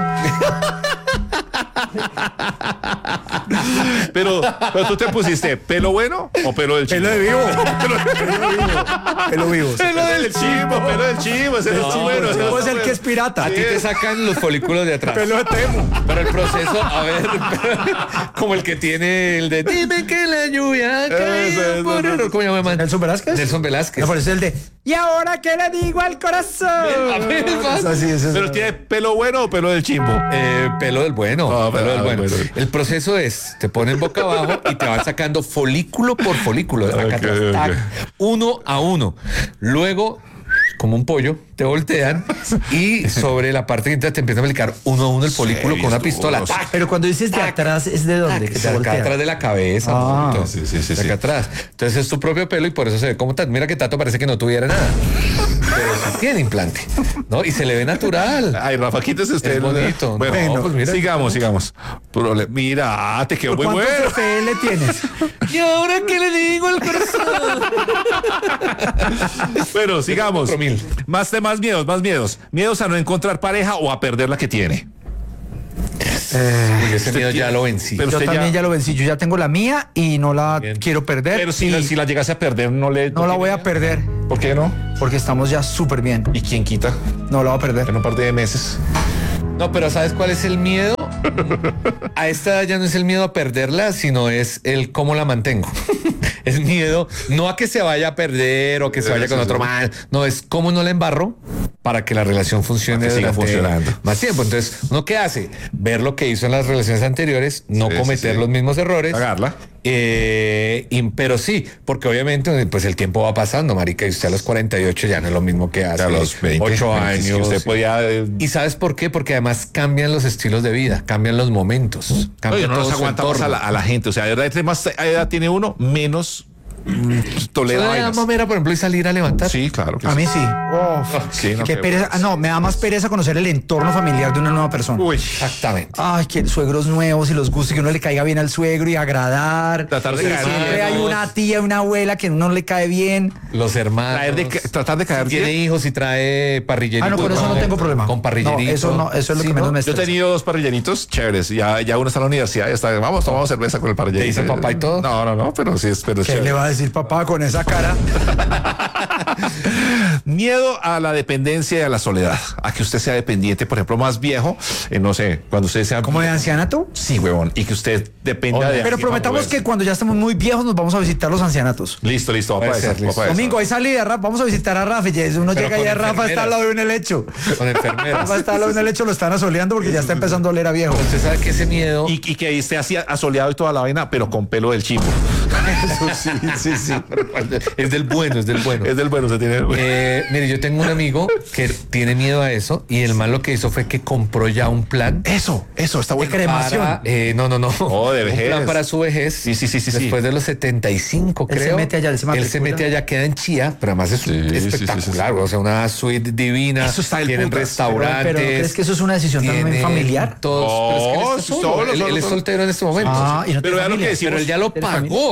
Pero, pero tú te pusiste pelo bueno o pelo del chivo. Pelo de vivo. Pelo de vivo. Pelo vivo. sí. Pelo del chivo, pelo del chivo, ese es el No, bueno. ese pues está el que es bueno. pirata. A ti te sacan los folículos de atrás. Pelo de temo. Pero el proceso, a ver, como el que tiene el de dime que la lluvia Eso, cayó eso, por eso. el... ¿Cómo se llama, man? ¿Nelson Velázquez? Nelson Velázquez. Me parece el de ¿y ahora qué le digo al corazón? A ver, man. Es así, es eso. Pero tiene pelo bueno o pelo del chimbo. Eh, pelo del bueno, Ah, pelo del ah, bueno. bueno. El proceso es, te ponen boca abajo y te van sacando folículo por folículo, acá Ok, atrás, ok. tac, uno a uno. Luego, como un pollo, te voltean y sobre la parte que entra te empiezan a aplicar uno a uno el folículo Sí, con una estuvo pistola. duro. Tac, Pero cuando dices de tac, atrás, ¿es de dónde? tac, Que de te acá voltean. atrás de la cabeza. Ah. ¿no? Sí, sí, sí, de acá sí. atrás. Entonces es tu propio pelo y por eso se ve como Tato. Mira que Tato parece que no tuviera nada. Pero sí tiene implante, ¿no? Y se le ve natural. Ay, Rafa, quítese usted. Es el- bonito. Bueno, No, pues mira. sigamos, sigamos. Prole- Mira, te quedó muy ¿Cuántos bueno. F L tienes? ¿Y ahora qué le digo al corazón? Bueno, sigamos. Cuatro mil. Más temas, miedos, más miedos. Miedos a no encontrar pareja o a perder la que tiene. Uy, ese miedo ya lo vencí. Pero Yo usted también ya- ya lo vencí. Yo ya tengo la mía y no la Bien. quiero perder. Pero si, y la, si la llegase a perder, no le. no la voy a perder ¿Por qué no? porque estamos ya súper bien. ¿Y quién quita? No la voy a perder. En un par de meses. No, pero ¿sabes cuál es el miedo? A esta edad ya no es el miedo a perderla, sino es el cómo la mantengo. Es miedo no a que se vaya a perder o que se vaya Eso, con otro sí. mal. No, es cómo no la embarro para que la relación funcione Para que siga durante funcionando. más tiempo. Entonces, ¿uno qué hace? Ver lo que hizo en las relaciones anteriores, no Sí, cometer sí, sí. los mismos errores. Pagarla. Eh, y- pero sí, porque obviamente pues el tiempo va pasando, marica, y usted a los cuarenta y ocho ya no es lo mismo que hace A los veinte, ocho veinticinco, años. Usted podía. eh, ¿Y sabes por qué? Porque además cambian los estilos de vida, cambian los momentos. Cambia Oye, no todo nos su aguantamos a entorno. la, a la gente. O sea, de verdad, entre más edad tiene uno, menos mm, tolera ¿Eso le da vainas. mamera, por ejemplo, y salir a levantar? Sí, claro. Que A sí. mí sí. Uf, Sí, no, qué qué pereza. Ah, no, me da más pereza conocer el entorno familiar de una nueva persona. Uy. Exactamente. Ay, que suegros nuevos y los gusta que uno le caiga bien al suegro y agradar. Tratar de Y caer siempre bien. hay una tía, una abuela que uno le cae bien. Los hermanos. Traer de ca- tratar de caer Tiene bien. hijos y trae parrillerito. Ah, no, con eso no tengo problema. Con parrillerito. No, eso no, eso es lo Sí, que menos ¿no? me Yo he estresa. tenido dos parrilleritos chéveres. Ya, ya uno está en la universidad. Ya está, vamos, tomamos cerveza con el parrillerito. ¿Te dice papá y todo? No, no, no, pero sí es, pero es ¿Qué chévere. le va a decir papá con esa cara? Miedo a la dependencia y a la soledad. A que usted sea dependiente, por ejemplo, más viejo. eh, no sé, cuando usted sea. ¿Como de ancianato? Sí, huevón. Y que usted dependa Hola. de. Pero alguien prometamos para que moverse. cuando ya estemos muy viejos nos vamos a visitar los ancianatos. Listo, listo. Va Puede para ser, esa, va listo. para esa. Domingo, hay salida, Rafa. Vamos a visitar a Rafa. Y ya uno Pero llega y con ya Rafa está al enfermeras. lado de un helecho. Con enfermeras. Rafa está al lado de un helecho, lo están asoleando porque ya está empezando a oler a viejo. Usted sabe que ese miedo. Y, y que esté así asoleado y toda la vaina, pero con pelo del chivo. Eso sí, sí, sí. Es del bueno, es del bueno. Es del bueno, se tiene. Eh, mire, yo tengo un amigo que tiene miedo a eso y el mal lo que hizo fue que compró ya un plan. Eso, eso, está bueno. cremación. Para, eh, no, no, no. Oh, de Un vejez. plan para su vejez. Sí, sí, sí, sí, sí. Después de los setenta y cinco, Él se creo. mete allá, él se matricula. mete allá, queda en Chía, pero además es Sí, sí, sí, espectacular. sí, sí. O sea, una suite divina. Eso está del Tienen putas. restaurantes. Pero, pero ¿crees que eso es una decisión también tienen familiar? Todos, pero es que él No, está sí, solo. solo, él, solo, él es solo. soltero en este momento. Ah, y no Pero tiene vea lo que familia. decimos. Pero él ya lo ¿Tienes pagó.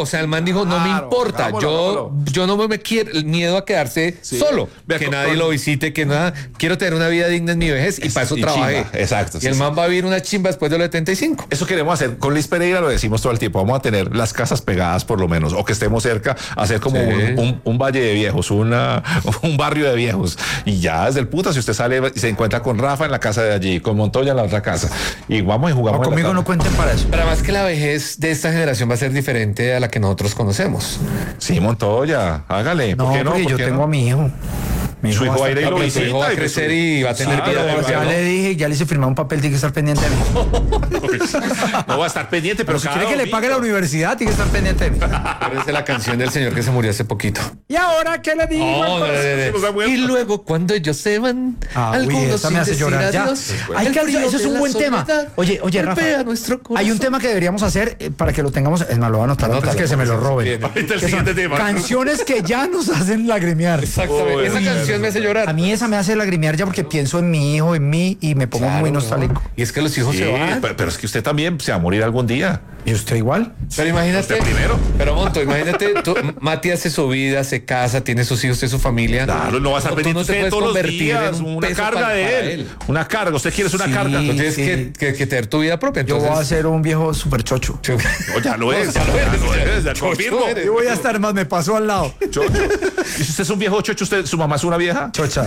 o sea, el man dijo, no me Claro, importa, hagámoslo, yo, hagámoslo. yo no me quiero, el miedo a quedarse Sí. solo, Vea, que con- nadie con- lo visite, que nada, quiero tener una vida digna en mi vejez y Es- para eso y trabajé. chimba, exacto, Y sí, el sí. man va a vivir una chimba después de los setenta y cinco. Eso queremos hacer. Con Liz Pereira lo decimos todo el tiempo. Vamos a tener las casas pegadas por lo menos, o que estemos cerca, hacer como Sí. un, un- un valle de viejos, una, un barrio de viejos. Y ya desde el puta, si usted sale y se encuentra con Rafa en la casa de allí, con Montoya en la otra casa, y vamos y jugamos. No, en la conmigo tarde. no cuenten para eso. Pero además que la vejez de esta generación va a ser diferente a la que nosotros conocemos. Sí, Montoya, hágale. No, ¿Por qué no? porque ¿Por yo qué tengo no? a mi hijo. Mi Su hijo va va a a ir y estar- lo pero su hijo visita. va a y pues, crecer y va a tener Claro, vida va- propia, Ya ¿no? le dije, ya le hice firmar un papel, tiene que estar pendiente de mí. No va a estar pendiente, pero, Pero si cada quiere que le domingo. pague la universidad, tiene que estar pendiente de mí. Parece la canción del señor que se murió hace poquito. ¿Y ahora qué le digo? No, no, no, no, se nos ha no. muerto. Y luego cuando ellos se van, Ah, uy, algunos esa me sin hace decir llorar ya. adiós, Hay el que- frío eso es de un la buen tema. soledad Oye, oye, Rafa, golpea nuestro hay un corazón. tema que deberíamos hacer eh, para que lo tengamos. Es más, lo voy a anotar antes Anótalo, que se me lo porque roben. viene. Ahorita el Que son siguiente tema. canciones que ya nos hacen lagrimear. Exactamente. Uy, Esa uy, canción me hace llorar. A mí esa me hace lagrimear ya porque pienso en mi hijo, en mí y me pongo Claro, muy no. nostálgico. Y es que los hijos Sí, se van. pero, pero es que usted también se va a morir algún día. ¿Y usted igual? Pero imagínate. Usted primero. Pero Monto, imagínate, tú, Mati hace su vida, se casa, tiene sus hijos, tiene su familia. Claro, no va a estar Tú pendiente no te usted puedes todos los convertir días. en un Una peso carga para- de para él. Una carga. Usted quiere una Sí. carga. Tú tienes Sí. que, que- que tener tu vida propia. Yo Entonces, voy a ser un viejo súper chocho. No, ya lo es. ya lo eres, Ya lo ya. es, ya Chocho confirmo. eres. Yo voy a estar más, me pasó al lado. Chocho. Y si usted es un viejo chocho, usted, su mamá es una vieja. Chocha.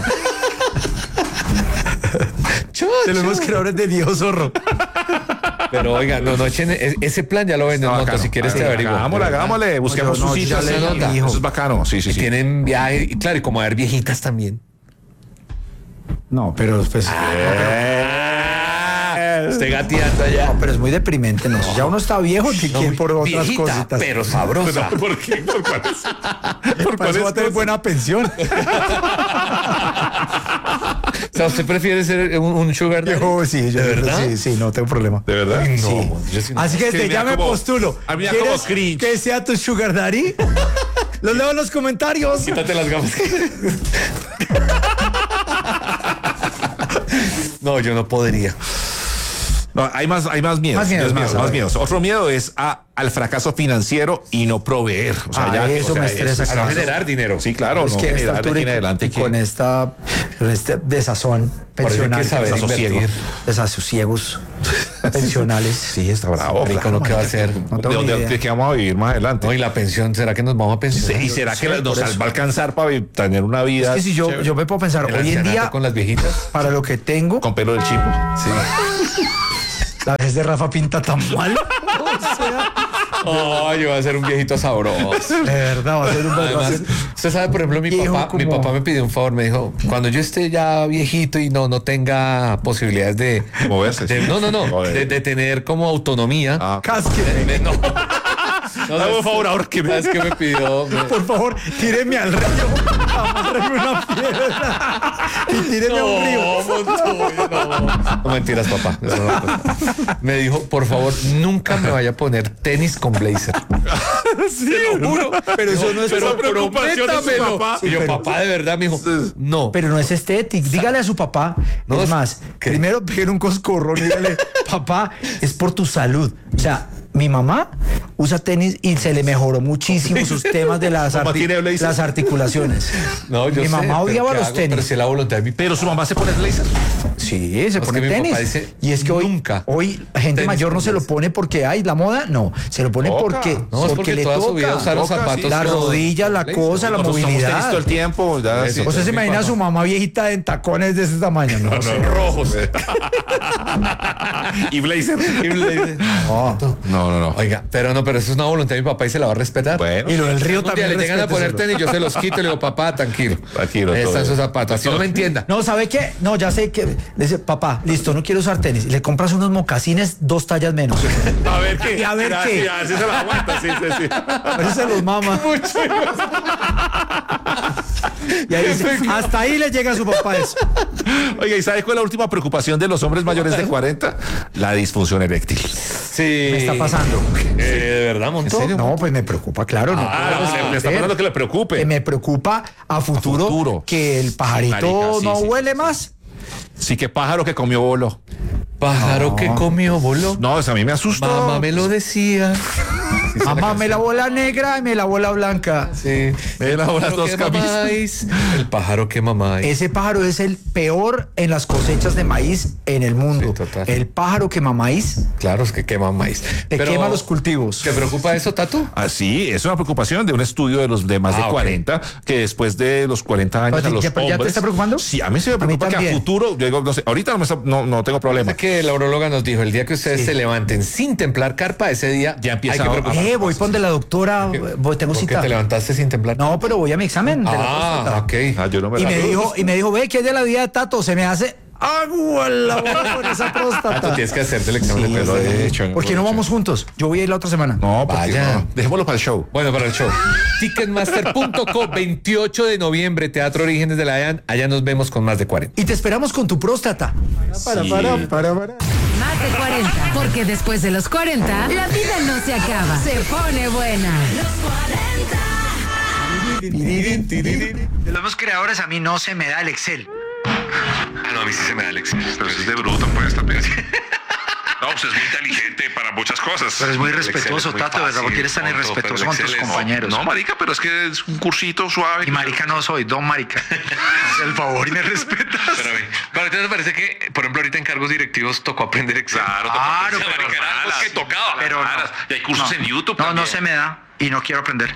Chocho. De los nuevos creadores de viejo zorro. Pero oiga, no, no echen e- ese plan, ya lo venden, Está Monto. bacano. Si quieres te Ah, averiguo. Hagámosle, De verdad. hagámosle. Busquemos No, sus yo ya citas. le Sí, dije, hijo. Eso es bacano. Sí, sí, Y sí. tienen viaje, y claro, y como haber viejitas también. No, pero pues. Esté gateando allá. No, pero es muy deprimente, ¿no? Ya uno está viejo, ¿de No, quién por otras viejita, cositas? pero sabrosa. ¿Por qué? ¿Por cuáles? ¿Por Para eso va a tener cuáles? buena pensión. O sea, ¿usted prefiere ser un, un sugar daddy? Yo, sí, yo, ¿De verdad? sí, sí, no tengo problema. ¿De verdad? No, Sí. yo sí no. Así que Es que desde me ya da me como- postulo. a mí me da como ¿Quieres cringe. que sea tu sugar daddy? Los leo en los comentarios. Quítate las gafas. No, yo no podría. No, hay más, hay más miedos. Más miedos, más, a más ver. miedos. Otro miedo es a, al fracaso financiero y no proveer. O sea, Ah, ya, eso o sea, me estresa, es- A no Claro. generar dinero. Sí, claro. es no que a esta generar de altura aquí y en adelante y que- con esta con este desazón Por eso hay pensional, que saber desasosiego. invertir. desasosiegos pensionales. Sí, está bravo. Rico, claro. ¿no? ¿Qué va a hacer? No ¿De tengo ni dónde idea. de qué vamos a vivir más adelante? No, y la pensión, ¿será que nos vamos a pensionar? ¿Y será que sé, nos por eso. va a alcanzar para vi- tener una vida Es que si yo, chévere? yo me puedo pensar, El hoy en ancianato día, con las viejitas. para lo que tengo, con pelo del chipo? Sí. la vez de Rafa pinta tan mal. O sea, Oh, yo voy a ser un viejito sabroso. de verdad, va a ser un va a Además, ser- usted sabe, por ejemplo, mi Viejo papá, mi como- papá me pidió un favor, me dijo, cuando yo esté ya viejito y no, no tenga posibilidades de Moverse, de- sí. no, no, no, Joder. de, de tener como autonomía. Ah. Casque. Eh, no. No, Dame un favor, ahórqueme. ¿Sabes qué me pidió? Me- Por favor, tíreme al río. Amárreme una piedra. Y tíreme a un río. Montoya, no. No, mentiras, papá. Eso no pasa. Me dijo, por favor, nunca me vaya a poner tenis con blazer. Sí, lo juro. Pero eso no es Pero por- preocupación de su prométamelo. papá. Y yo, pero- papá, de verdad, me dijo, no. Pero no es estético. Dígale a su papá. No, es es- más, ¿qué? primero peguen un coscorrón y dígale, papá, es por tu salud. O sea, mi mamá usa tenis y se le mejoró muchísimo sus temas de las, Mamá arti- tiene blazer. las articulaciones. No, yo mi sé, mamá pero odiaba ¿qué los hago? tenis. Pero si es la voluntad de mi Pero su mamá se pone blazer. Sí, se Es pone que mi tenis. papá dice, y es que hoy, nunca. hoy la gente Tenis mayor no con se lo blazer. pone porque hay la moda, no, se lo pone Toca. porque, No, es porque le toda su vida toca. usa los toca, zapatos. sí. La con- rodilla, la blazer. cosa, la Nosotros usamos tenis movilidad. todo el tiempo. Ya, Eso. sí. ¿Usted se Mi imagina a papá. su mamá viejita en tacones de ese tamaño? No, sé. rojos. y blazer. Y blazer. No. No, no, no. Oiga, pero no, pero eso es una voluntad de mi papá y se la va a respetar. Bueno. Y lo del río Un día también. le llegan a poner respéteselo. tenis, yo se los quito y le digo, papá, tranquilo. Tranquilo, Ahí todo están sus bien. zapatos. Así no me entienda. No, ¿sabe qué? No, ya sé que. Le dice, papá, listo, no quiero usar tenis. Y le compras unos mocasines dos tallas menos. A ver qué. Y a ver Ya, qué. sí, a ver si se la aguanta. Sí, sí, sí. A veces se los mama. Y ahí dice, hasta ahí le llega a su papá eso. Oiga, ¿y sabe cuál es la última preocupación de los hombres mayores de cuarenta? La disfunción eréctil. Sí. Me está pasando. Eh, ¿De verdad, Montó? ¿En serio? No, pues me preocupa, claro. No Ah, puedo no, le, le está ser. pasando que le preocupe. Eh, Me preocupa a futuro, A futuro. que el pajarito Marica, sí, no sí. huele más. Sí, que pájaro que comió bolo. Pájaro que comió voló. No, eso a mí me asustó. Mamá me lo decía. Así dice Mamá, la me lavó la negra y me lavó la blanca. Sí. Me lavó las pájaro dos quema camisas. maíz, el pájaro quema maíz. Ese pájaro es el peor en las cosechas de maíz en el mundo. Sí, total. El pájaro quema maíz Claro, es que quema maíz. te Pero, quema los cultivos. ¿te preocupa eso, Tato? Ah, sí, es una preocupación de un estudio de los de más Ah, de ok. cuarenta, que después de los cuarenta años ¿Ya- a los ya- ya te hombres... está preocupando? Sí, a mí se me A mí preocupa que a también. futuro, yo digo, no sé, ahorita no, me está- no, no tengo problema. Es que la urologa nos dijo, el día que ustedes Sí. se levanten sin templar carpa, ese día Ya empieza hay que a- preocuparse. Eh, voy por donde la doctora, voy, tengo ¿Por qué cita. te levantaste sin templar? No, pero voy a mi examen de la Ah, próstata. ok. Ah, yo no me Y la- me dijo, y me dijo, ve, que es de la vida de Tato, se me hace agua en la boca con esa Tato, próstata. tienes que hacerte el examen Sí, de Lo próstata. he hecho. ¿Por qué no vamos juntos? Yo voy a ir la otra semana. No, porque Vaya. no. Dejémoslo para el show. Bueno, para el show. Ticketmaster punto co, veintiocho de noviembre, Teatro Orígenes de la DEAN. Allá nos vemos con más de cuarenta. Y te esperamos con tu próstata. Para, Sí. para, para, para. Más de cuarenta. Porque después de los cuarenta, la vida no se acaba. Se pone buena. De los más creadores a mí no se me da el Excel. Ah, no, a mí sí se me da el Excel. Pero si es de bruto, pues también. No, pues es muy inteligente para muchas cosas. Pero es muy El Excel respetuoso, es muy Tato, ¿verdad? fácil, Porque eres tan tonto, irrespetuoso pero con el tus Excel es- compañeros. No, marica, pero es que es un cursito suave. Y marica no soy, don marica. Haz el favor y me respetas. Pero a mí, pero entonces me parece que, por ejemplo, ahorita en cargos directivos tocó aprender Excel. Claro, Claro, tocó- pero- marica, era algo que tocaba. Pero no. Y hay cursos No. en YouTube No, no también. se me da y no quiero aprender.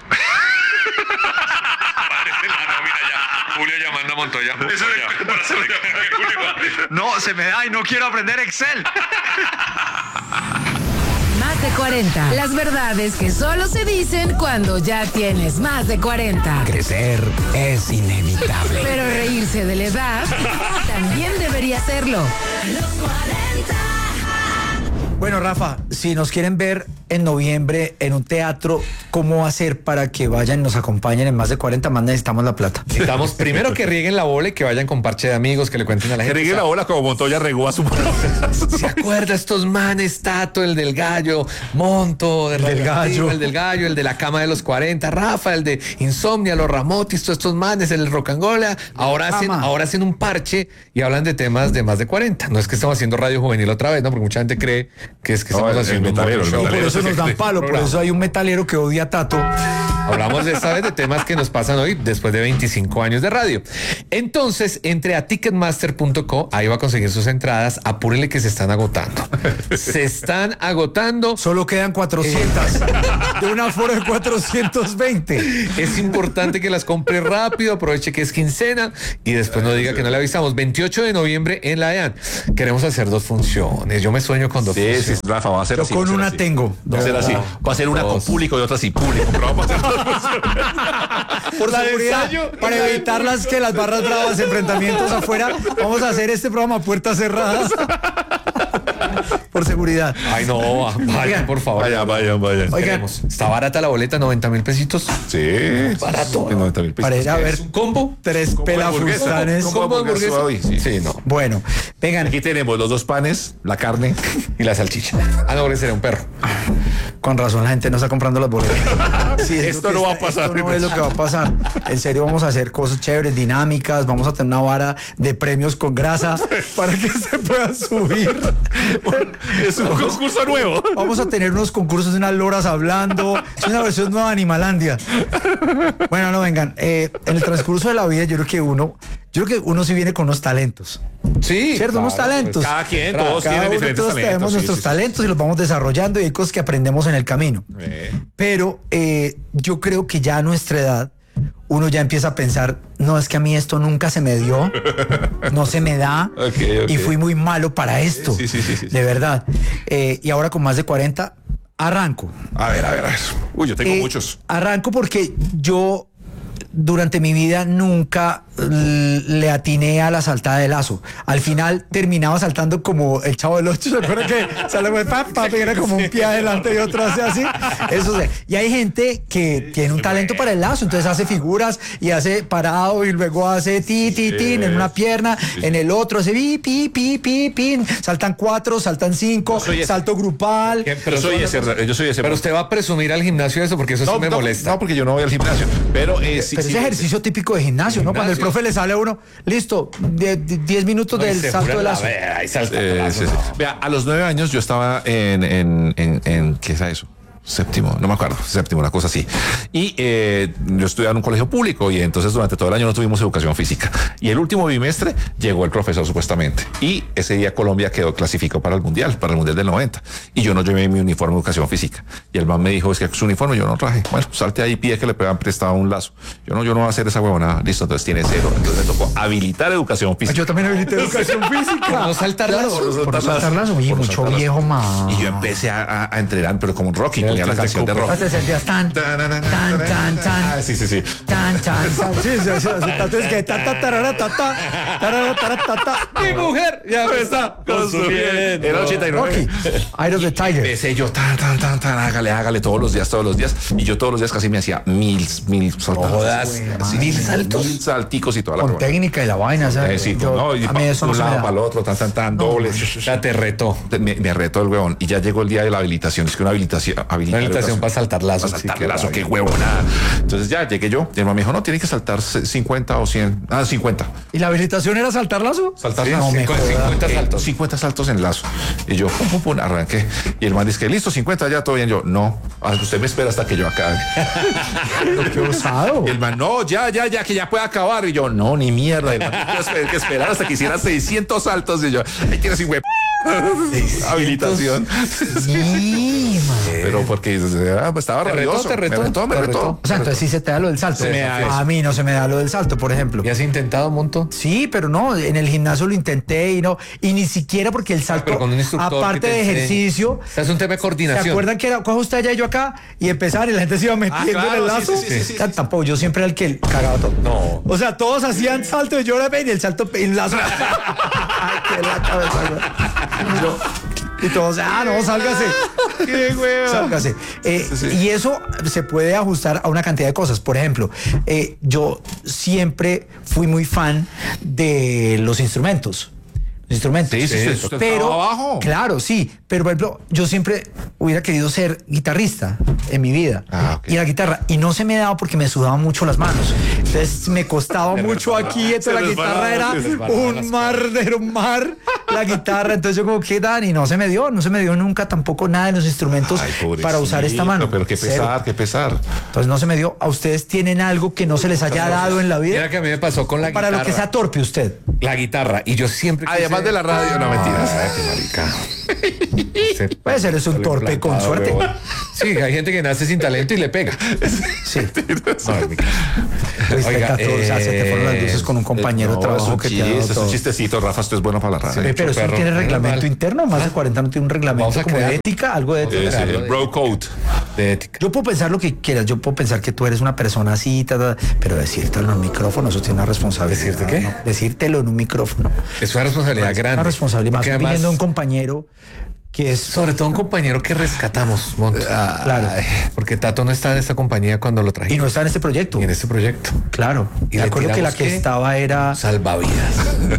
Parece la nómina ya. Julio llamando a Montoya. Eso Montoya. es para hacer Julio. No, se me da y no quiero aprender Excel. Más de cuarenta. Las verdades que solo se dicen cuando ya tienes más de cuarenta. Crecer es inevitable. Pero reírse de la edad también debería serlo. Bueno, Rafa, si nos quieren ver en noviembre en un teatro, ¿cómo hacer para que vayan y nos acompañen en más de cuarenta? Más necesitamos la plata. Necesitamos primero que rieguen la bola y que vayan con parche de amigos, que le cuenten a la Que gente. regue la bola como Montoya regó a su... ¿Se acuerda estos manes, Tato, el del gallo, Monto, del, del radioactivo, gallo. el del gallo, el de la cama de los cuarenta, Rafa, el de Insomnia, los Ramotis, todos estos manes, el del Rocangola, ahora hacen, cama. ahora hacen un parche y hablan de temas de más de cuarenta. No es que estamos haciendo radio juvenil otra vez, ¿no? Porque mucha gente cree que es que No, estamos el- el haciendo un metalero, el show. Por metalero. eso nos dan palo, por eso hay un metalero que odia a Tato. Hablamos de esta vez de temas que nos pasan hoy después de veinticinco años de radio. Entonces, entre a ticketmaster punto co, ahí va a conseguir sus entradas. Apúrele que se están agotando. Se están agotando. Solo quedan cuatrocientas. De un aforo de cuatrocientos veinte. Es importante que las compre rápido, aproveche que es quincena y después no diga que no le avisamos. veintiocho de noviembre en la DEAN. Queremos hacer dos funciones. Yo me sueño con dos Sí, funciones. sí, Rafa, va a ser Yo así. con va a ser una así. tengo. Va a ser así. Va a ser una con Dos. público y otra sin público. Pero vamos a hacer dos. Por La de seguridad, ensayo, para la de evitar las que las barras bravas, enfrentamientos afuera, vamos a hacer este programa a puertas cerradas. Por seguridad. Ay, no, vayan, Oigan. por favor. Vaya, vaya, vaya. Oigan. Queremos. Está barata la boleta, noventa mil pesitos. Sí. Barato. Sí, noventa mil Para pesitos. ir a ver ¿Un combo? tres Combo de hamburguesa. pelafustanes. Combo de ¿Combo de hamburguesa hamburguesa? hoy, sí. Sí, no. Bueno, vengan, Aquí tenemos los dos panes, la carne. Y la salchicha. Ah, no, porque sería un perro. con razón la gente no está comprando las boletas. Sí, es Esto lo que no va a está- pasar. Esto no es lo que va a pasar. En serio, vamos a hacer cosas chéveres, dinámicas. Vamos a tener una vara de premios con grasa para que se puedan subir. Es un concurso nuevo. Vamos a tener unos concursos de unas loras hablando. Es una versión nueva de Animalandia. Bueno, no vengan. eh, en el transcurso de la vida, yo creo que uno, yo creo que uno sí viene con unos talentos. Sí. ¿Cierto? Unos claro, talentos. Cada quien, Claro, todos Cada tienen uno, diferentes todos talentos. tenemos sí, nuestros sí, sí. talentos y los vamos desarrollando y hay cosas que aprendemos en el camino. Eh. Pero eh, yo creo que ya a nuestra edad uno ya empieza a pensar, no, es que a mí esto nunca se me dio, no se me da Ok, ok. y fui muy malo para esto, Sí, sí, sí, sí, sí. de verdad. Eh, y ahora con más de cuarenta, arranco. A ver, a ver, a ver. Uy, yo tengo Eh, muchos. Arranco porque yo durante mi vida nunca l- le atiné a la saltada de lazo. Al final terminaba saltando como el Chavo del Ocho. ¿Se acuerdan que sale como pa, pa, y era como un pie adelante y otro hace así? Eso sé. Y hay gente que tiene un talento para el lazo, entonces hace figuras y hace parado y luego hace ti, ti, ti en una pierna, en el otro hace pi, pi, pi, pi, pi. Saltan cuatro, saltan cinco, Yo soy ese. salto grupal. ¿Qué? Yo soy ese, yo soy ese. Pero usted va a presumir al gimnasio eso porque eso sí no, me no, molesta. no, porque yo no voy al gimnasio. Pero eh, sí, Pero sí, ese ejercicio típico de gimnasio, ¿no? Cuando el Gimnasio. profe le sale a uno, listo, diez minutos No, y del se salto jura de la lazo. vera, ahí salta el Eh, lazo, sí, sí. no. Vea, a los nueve años yo estaba en, en, en, en ¿qué es eso? séptimo, no me acuerdo, séptimo, una cosa así. Y eh, yo estudiaba en un colegio público y entonces durante todo el año no tuvimos educación física. Y el último bimestre llegó el profesor supuestamente. Y ese día Colombia quedó clasificado para el mundial, para el mundial del noventa. Y yo no llevé mi uniforme de educación física. Y el man me dijo, es que su uniforme yo no traje. Bueno, salte ahí, pide que le pegan prestado un lazo. Yo no, yo no voy a hacer esa huevonada. Listo, entonces tiene cero. Entonces me tocó habilitar educación física. Yo también habilité educación física. No saltar Claro, lazo. por no saltar lazo. Oye, Por no mucho saltar lazo. viejo más. Y yo empecé a, a, a entrenar, pero como un Rocky, ponía la canción de Rocky. Te sentías tan, tan, tan, tan, Ah, tan, sí, sí, sí. tan, tan, tan. Sí, sí, sí. Entonces que ta, ta, tarara, ta, ta, tarara, tarara, ta, ta. Mi mujer ya me está consumiendo. Era ochenta y nueve. Rocky, Eye of the Tiger. Empecé yo, tan, tan, tan, tan, hágale, hágale todos los días, todos los días. Y yo todos los días casi me hacía mil, mil saltos. jodas. Sí, mil saltos. Mil salticos y toda la Con cosa. técnica y la vaina, ¿sabes? Eh, sí, Yo- no, y a mí eso no un se me lado da. para el otro, tan, tan, tan, dobles. Ya te retó. Me, me retó el huevón y ya llegó el día de la habilitación. Es que una habilitación, habilitar Una habilitación educación- para saltar lazos. para saltar sí, qué lazo, rabia. qué huevonada. Entonces ya llegué yo. Y el man me dijo, no, tiene que saltar cincuenta o cien. Ah, cincuenta. ¿Y la habilitación era saltar lazo? Saltar Sí, lazo. no me Con jodas. cincuenta saltos. cincuenta saltos en lazo. Y yo, pum, pum, pum, arranqué. Y el man dice que listo, cincuenta, ya todo bien. Yo, no, ah, usted me espera hasta que yo acabe. Qué osado. Y el man, no, ya, ya, ya, que ya puede acabar. Y yo, no, ni mierda. Y el man, tengo que esperar hasta que hiciera seiscientos saltos. Y yo, ahí tienes sin web. Habilitación. Sí, man. Pero porque ah, pues estaba Te retó, rabioso. te retó, me retó, me te retó. retó. O sea, entonces sí se te da lo del salto. Se me da eso. A mí no se me da lo del salto, por ejemplo. ¿Y has intentado un montón? Sí, pero no, en el gimnasio lo intenté y no, y ni siquiera porque el salto, pero con un instructor aparte que te de enseñe. ejercicio, O sea, es un tema de ¿se coordinación. acuerdan que era, coja usted allá y yo acá? Y empezaban y la gente se iba metiendo claro, en el sí, lazo. sí, sí, sí, sí, Ya, sí. Tampoco, yo siempre era el que cagaba todo. No. O sea, todos hacían salto y yo era y el salto y el lazo. Ay, qué la cabeza, güey. Y yo- Y todos, ah, no, sálgase. Qué hueva. Sálgase. Eh, Sí, sí. Y eso se puede ajustar a una cantidad de cosas. Por ejemplo, eh, yo siempre fui muy fan de los instrumentos. Los instrumentos. Sí, sí, sí, usted Pero, estaba abajo. claro, sí. Pero, por ejemplo, yo siempre hubiera querido ser guitarrista en mi vida. Ah, ok. Y la guitarra. Y no se me daba porque me sudaban mucho las manos. Entonces me costaba mucho aquí. Entonces la guitarra era un mar, era un mar. La guitarra. Entonces yo como, ¿qué dan? Y no se me dio. No se me dio nunca tampoco nada de los instrumentos Ay, pobrecito, para usar esta mano. Pero qué Cero. pesar, qué pesar. Entonces no se me dio. ¿A ustedes tienen algo que no se les haya dado en la vida? Mira que a mí me pasó con la Para guitarra. lo que sea torpe usted. La guitarra. Y yo siempre Además quise- de la radio, no mentiras. Ay, qué marica. Se- Puede ser, es un sale torpe con implantado, suerte. huevón. Sí, hay gente que nace sin talento y le pega. Sí. No, mi- Respeta todo, o sea, se te fueron las luces con un compañero de No, trabajo es un que te ha dado chiste, es todo. un chistecito, Rafa, esto es bueno para la radio. Ve, pero eso perro. tiene reglamento Normal. interno, más de cuarenta no tiene un reglamento Vamos a como de crearlo. ética, algo de ética. Eh, sí, el bro code. de ética. Yo puedo pensar lo que quieras, yo puedo pensar que tú eres una persona así, ta, ta, pero decírtelo en un micrófono, eso tiene una responsabilidad. ¿Decirte qué? ¿no? Decírtelo en un micrófono. Es una responsabilidad grande. Una responsabilidad, más Porque además, pidiendo a un compañero que es... sobre todo un compañero que rescatamos, Monto. Claro. Ay, porque Tato no está en esta compañía cuando lo Y trajimos. no está en este proyecto. Y en este proyecto. Claro. Y Y me le acuerdo que la tiramos que qué? estaba era... Salvavidas.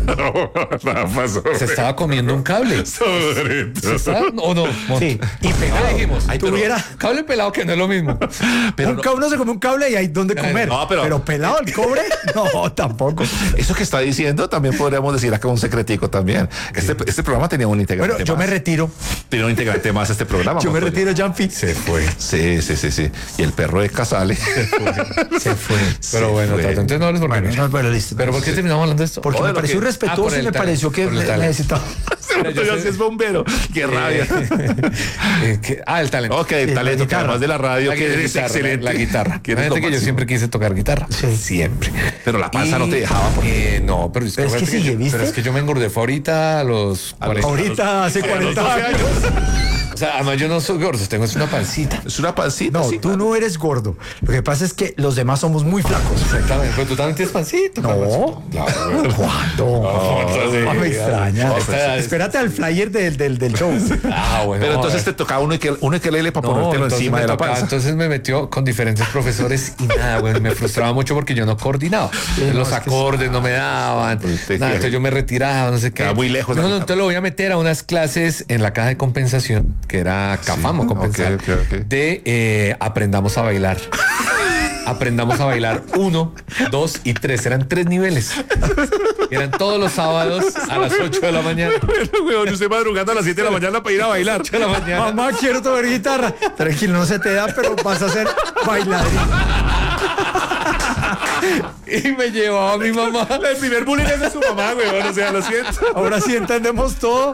Rafa, sobre- Se estaba comiendo un cable. sobre- ¿Se estaba- ¿O no? Monto? Sí, y ¿Qué pegado. le dijimos? Ay, pero- Tuviera... Cable pelado que no es lo mismo. Pero un no- cable, uno se come un cable y hay donde comer. no, pero- pelado el cobre, no, tampoco. Eso que está diciendo también podríamos decir acá un secretico también. Este, este programa tenía un integrante Bueno, yo más. me retiro. Tenía un integrante más este programa. Yo me Montoya. retiro, Jumpy. Se fue. Sí, sí, sí, sí. Y el perro de Casale. Se fue. Pero bueno, fue. Tato, entonces no hables por Bueno, qué. no, bueno, listo. Pero ¿por qué terminamos hablando de esto? Porque O de me lo pareció que- Ah, irrespetuoso por y el me talento, pareció que por el ne- talento. necesitaba. Montoya sí es bombero. Qué rabia. Eh, que- ah, el talento. Ok, el la talento que guitarra. además de la radio, La que es guitarra, excelente. La guitarra. Que eres Fíjate lo que yo máximo. siempre quise tocar guitarra. Sí. Siempre. Pero la panza no te dejaba, porque... Eh, no, pero es que, Pero es que acuérdate sigue, yo, ¿viste? pero es que yo me engordé fue ahorita a los A los- cuarenta. Ahorita, hace cuarenta años. O sea, además yo no soy gordo, tengo una pancita. Es una pancita. No, sí. tú no eres gordo. Lo que pasa es que los demás somos muy flacos. Exactamente, pero tú también tienes pancita. No. Claro, güey. ¿Cuándo? entonces, No me extraña. no, espera, Espérate al flyer del, del, del show. Ah, bueno. Pero no, entonces a te ver. tocaba uno que uno que lele para No, ponértelo entonces encima me de la tocaba- panza. Entonces me metió con diferentes profesores y nada, güey, me frustraba mucho porque yo no coordinaba. Los acordes no me daban. Pues usted Nada, quiere. entonces yo me retiraba, no sé qué. Queda muy lejos la No, no, guitarra. entonces lo voy a meter a unas clases en la caja de compensación, que era Cafamo Compensar, ok, ok, ok. de eh, aprendamos a bailar. aprendamos a bailar uno, dos y tres. Eran tres niveles. Eran todos los sábados a las ocho de la mañana. Bueno, weón, usted madrugando a las siete de la mañana para ir a bailar. ocho de la mañana. Mamá, quiero tocar guitarra. Tranquilo, no se te da, pero vas a ser bailarín. Y me llevaba a mi mamá. El primer bullying es de su mamá, weón. O sea, lo siento. Ahora sí entendemos todo.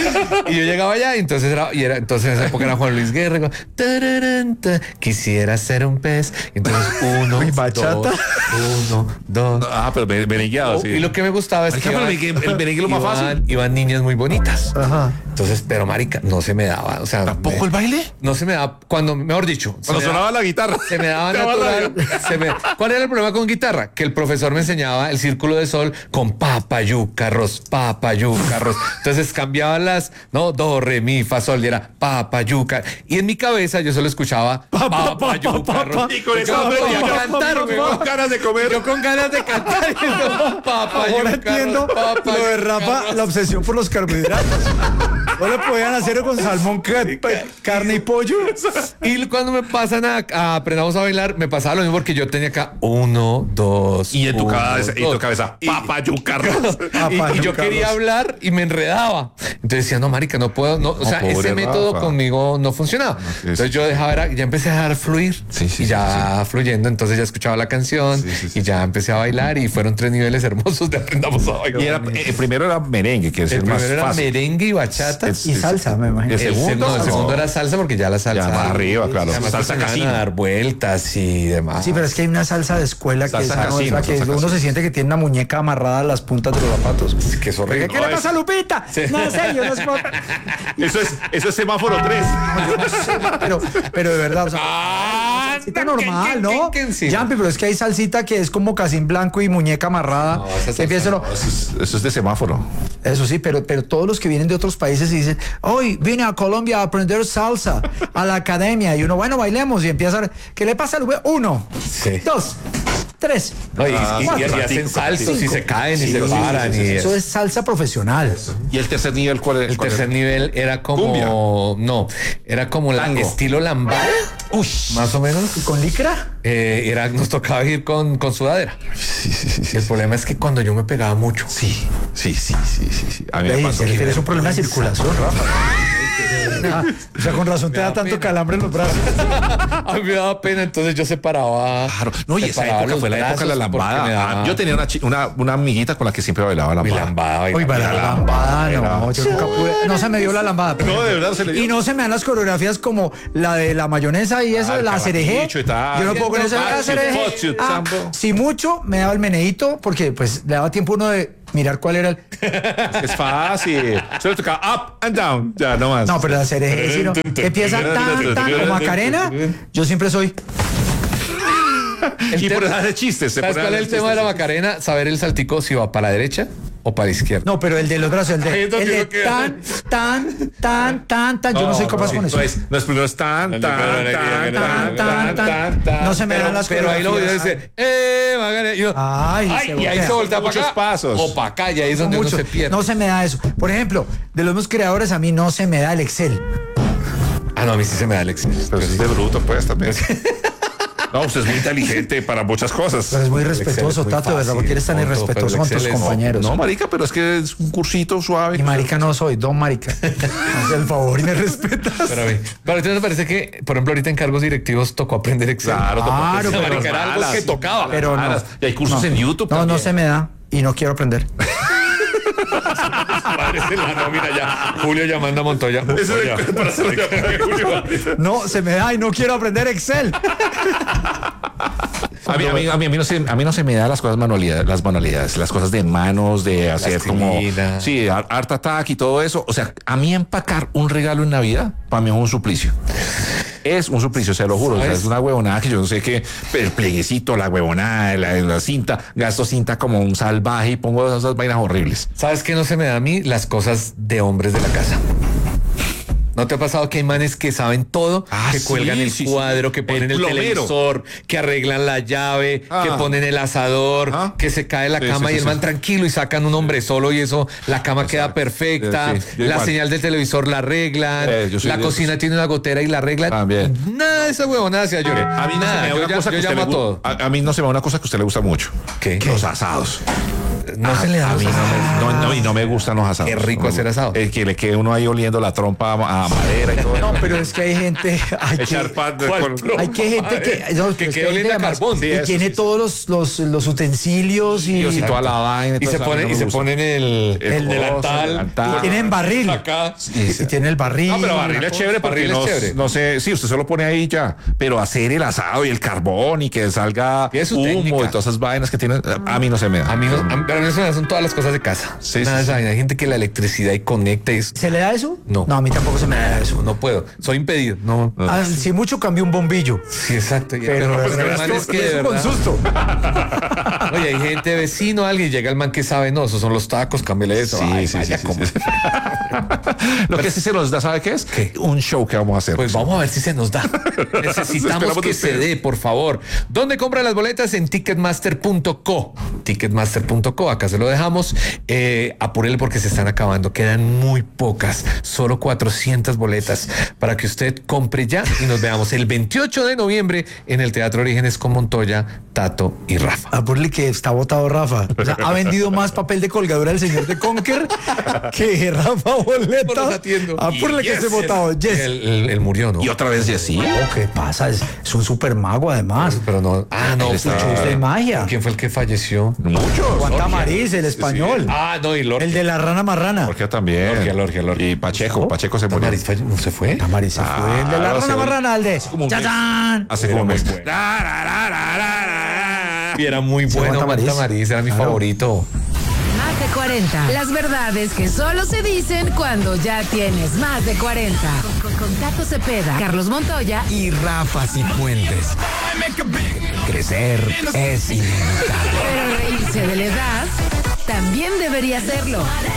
Y yo llegaba allá, y entonces era, y era, entonces en esa época era Juan Luis Guerra. con, tararán, ta, quisiera ser un pez. Y entonces uno, Uy, bachata. dos, uno, dos. Ah, pero me- merengueado, sí. Y lo que me gustaba es Marica, que pero iban, el merengue es lo más iban- fácil. iban niñas muy bonitas. Ajá. Entonces, pero marica, no se me daba. O sea, ¿Tampoco me- el baile? no se me daba cuando, mejor dicho, se Cuando me sonaba daba- la guitarra. se me daba Te daba natural. radio. se me- ¿Cuál era el problema con guitarra? Que el profesor me enseñaba el círculo de sol con papayucarros, papayucarros. Entonces cambiaba las, no, do, re, mi, fa, sol, y era papayuca. Y en mi cabeza yo solo escuchaba papayucarros. Y con eso Yo aprendía aprendí a a cantar, con weón. ganas de comer. Yo con ganas de cantar. y yo, papayucarros, Ahora entiendo lo de Rafa, papayucarros. la obsesión por los carbohidratos. No le podían hacer con salmón, ca- carne y pollo. Y cuando me pasan a, a aprendamos a bailar, me pasaba lo mismo porque yo tenía acá uno, dos. Y en tu uno, cabeza, y dos. tu cabeza, Y- papayucarros. y, y yo quería hablar y me enredaba. Entonces decía, no, marica, no puedo. No, o sea, pobre ese método Rafa. conmigo no funcionaba. sí, Entonces yo dejaba, era- ya empecé a dejar fluir. Sí, sí, y sí, ya fluyendo, entonces ya escuchaba la canción Sí, sí, sí, y ya empecé a bailar y fueron tres niveles hermosos de aprendamos a bailar. Y era, eh, primero era merengue, que es el el, más primero era fácil. merengue y bachata. Es- Y salsa, me imagino. El El, segundo, se- no, el no. segundo era salsa porque ya la salsa. Ya más arriba, claro. Además, Salsa se van casino. a dar vueltas y demás. Sí, pero es que hay una salsa de escuela que, Salsa esa no es casino, la que salsa uno casino. se siente que tiene una muñeca amarrada a las puntas de los zapatos. que es horrible. ¿Qué le pasa a Lupita? No sé, yo no sé. Eso es, eso es semáforo tres. Yo no sé, pero, pero de verdad, o sea, Ah, salsita normal, ¿no? que- que- sí. Jampi, pero es que hay salsita que es como casín blanco y muñeca amarrada. No, esa salsa Que empieza lo- Eso es, eso es de semáforo. Eso sí, pero, pero todos los que vienen de otros países y dicen, hoy vine a Colombia a aprender salsa, a la academia. Y uno, bueno, bailemos. Y empieza a... ¿Qué le pasa al güey? Uno, Sí. dos, tres, No, y, Ah, y- y- cuatro, y hacen ratico, saltos y cinco. se caen y Sí, se sí, sí, paran. sí, sí, y Eso es salsa profesional. ¿Y el tercer nivel cuál es? el cuál tercer es? nivel era como Cumbia. no, era como la Tango. estilo lambada, Uy. más o menos. ¿Y con licra? Eh, era, nos tocaba ir con, con sudadera. Sí, sí, sí, sí. El problema es que cuando yo me pegaba mucho, Sí, sí, sí, sí, sí, sí. A mí me Ey, pasó. es que eres un problema de circulación, Rafa. Ah, o sea, con razón te Me da da tanto pena. calambre en los brazos. a mí me daba pena, entonces yo separaba. Claro, no, y esa separaba época los fue la época de la brazos porque lambada. me daba- Ah, yo tenía una, chi- una, una amiguita con la que siempre bailaba mi lambada. lambada. Uy, bailaba. para la lambada, no, yo nunca pude. No se me dio la lambada. pero- No, de verdad se le dio. Y no se me dan las coreografías como la de la mayonesa y esa, Ah, el la cereje. carraquillo y tal. Yo no puedo con esa Ah, la sí, cereje. fochu, Ah, sambo. si mucho, me daba el meneíto porque pues le daba tiempo uno de mirar cuál era el. Es fácil. Solo tocaba up and down. Ya, no más. No, pero la cereje, si no, empieza tan, tan, como Macarena. Yo siempre soy. y tema- por hacer chistes. se ¿Sabes pone a cuál es hacer el tema de la chistes. Macarena? Saber el saltico si va para la derecha o para la izquierda. No, pero el de los brazos, el Ahí de, es donde el de uno queda. tan, tan, tan, tan, tan. Yo no soy capaz con eso. No es, no es primero es tan, tan, tan, tan, tan, tan, tan. No se me pero, dan las pero ahí lo voy a coreografías. decir, ¡eh, Macarena! Y yo, Ay, ¡ay! se Y ahí voltea. se voltea para Muchos acá. pasos. O para acá, y ahí es donde Mucho. uno se pierde. No se me da eso. Por ejemplo, de los mismos creadores a mí no se me da el Excel. Ah, no, a mí sí se me da el Excel. Pero es de bruto, pues, también. No, usted es muy inteligente para muchas cosas. Pero es muy Excel respetuoso, es muy Tato, ¿verdad? fácil, Porque eres tan punto, irrespetuoso pero con el tus Excel es- compañeros. No, marica, pero es que es un cursito suave. Y marica no soy, don marica. Haz el favor y me respetas. Pero a mí, pero a ti no te parece que, por ejemplo, ahorita en cargos directivos tocó aprender Excel. Claro, Claro, tocó- pero- Marica, era algo malas, que tocaba. Pero no. malas. Y hay cursos No. en YouTube No, no también. se me da y no quiero aprender. Parece la nómina ya. Julio llamando a Montoya. Eso Montoya. es para hacerlo Julio. No, se me da y no quiero aprender Excel. A mí, a, mí, a, mí, a, mí no se, a mí no se me da las cosas manualidades, las manualidades, las cosas de manos, de hacer como Plastilina. sí, Art Art Attack y todo eso. O sea, a mí empacar un regalo en Navidad, para mí es un suplicio. Es un suplicio, se lo juro. O sea, ¿Sabes? es una huevonada que yo no sé qué, el pleguecito, la huevonada, la, la cinta, gasto cinta como un salvaje y pongo esas vainas horribles. ¿Sabes qué no se me da a mí? Las cosas de hombres de la casa. ¿No te ha pasado que hay manes que saben todo? Ah, que cuelgan sí, el sí, cuadro, sí. que ponen El el, plomero. televisor, que arreglan la llave, Ah. que ponen el asador, Ah. que se cae la Sí, cama sí, y sí, el man sí. tranquilo y sacan un hombre solo y eso, la cama queda Exacto. perfecta, Sí, yo la igual. señal del televisor la arreglan, Eh, yo soy la de cocina esos. tiene una gotera y la arreglan. También. Nada de esa huevonada, se llore. A mí no Nada, se me da yo, una ya- cosa yo que a usted llamo le a gu- todo. a, a mí no se me da una cosa que a usted le gusta mucho. ¿Qué? Los asados. No se le da A mí no me, no, no, y no me gustan los asados. Qué rico No me hacer gusta. asado. El que le quede uno ahí oliendo la trompa a, a madera y todo. No, pero es que hay gente. Hay que, Echar pan de- ¿Cuál con- trompa? hay que gente que. No, Que pero es quede hay gente oliendo a además carbón. que Sí, eso tiene sí, sí. todos los, los, los utensilios y. Y toda la vaina. Y todo se eso, a mí ponen, no y me se gusta. ponen el, El el coso, delantal. el delantal. y tienen barril. Acá. Y, y tiene el barril. No, pero barril es chévere porque Barril es no, chévere. no sé, sí, usted solo pone ahí ya, pero hacer el asado y el carbón y que salga Tiene su humo técnica. y todas esas vainas que tienen, a mí no se me da. A mí no, a mí- pero a mí se me son todas las cosas de casa. Sí, Nada de sí, esa vaina. Hay gente que la electricidad y conecta y es- ¿Se le da eso? No. No, a mí tampoco se me da eso. no puedo. Soy impedido. No. Ah, si mucho cambió un bombillo. Sí, exacto. Y- Pero, pues, pero el es man que- es que de es con verdad- susto. Oye, hay gente, vecino, alguien, llega el man que sabe, no, esos son los tacos, cámbiale eso. Sí, Ay, sí, vaya, sí, sí, ¿cómo? sí. Lo que sí se nos da, ¿sabe qué es? ¿Qué? Un show que vamos a hacer. Pues vamos a ver si se nos da. Necesitamos Esperamos de que se ustedes. dé, por favor. ¿Dónde compran las boletas? En ticketmaster punto co. ticketmaster punto co, acá se lo dejamos. Eh, apúrele porque se están acabando. Quedan muy pocas, solo cuatrocientas boletas para que usted compre ya y nos veamos el veintiocho de noviembre en el Teatro Orígenes con Montoya, Tato y Rafa. Apúrele que está votado Rafa. O sea, ha vendido más papel de colgadura el señor de Conker que Rafa Boleta. Apúrele que Yes. se votado. Yes. Él, él- él murió, ¿no? Y otra vez Jessy. No, ¿qué pasa? Es, es un super mago además. Pero no. Ah, no. Él está- Shows de magia. ¿Quién fue el que falleció? Muchos. Juan Tamariz, el español. Ah, no, y Lorca. El de la rana marrana. Lorgia también. Lorgia, Lorgia, Lorgia. Y Pacheco, Pacheco se murió. Tamariz falle- ¿no se fue? Tamariz se fue. El de la Ah, rana hace- marrana, el de. como un mes. ¡Chachán! Hace como un mes. Y era muy Sí, bueno, Juan Juan Tamariz. Tamariz, era mi Claro. favorito. Más de cuarenta. Las verdades que solo se dicen cuando ya tienes más de cuarenta. Con, con, con Tato Cepeda, Carlos Montoya y Y Rafa Cifuentes. Crecer es inevitable. pero reírse de la edad también debería serlo.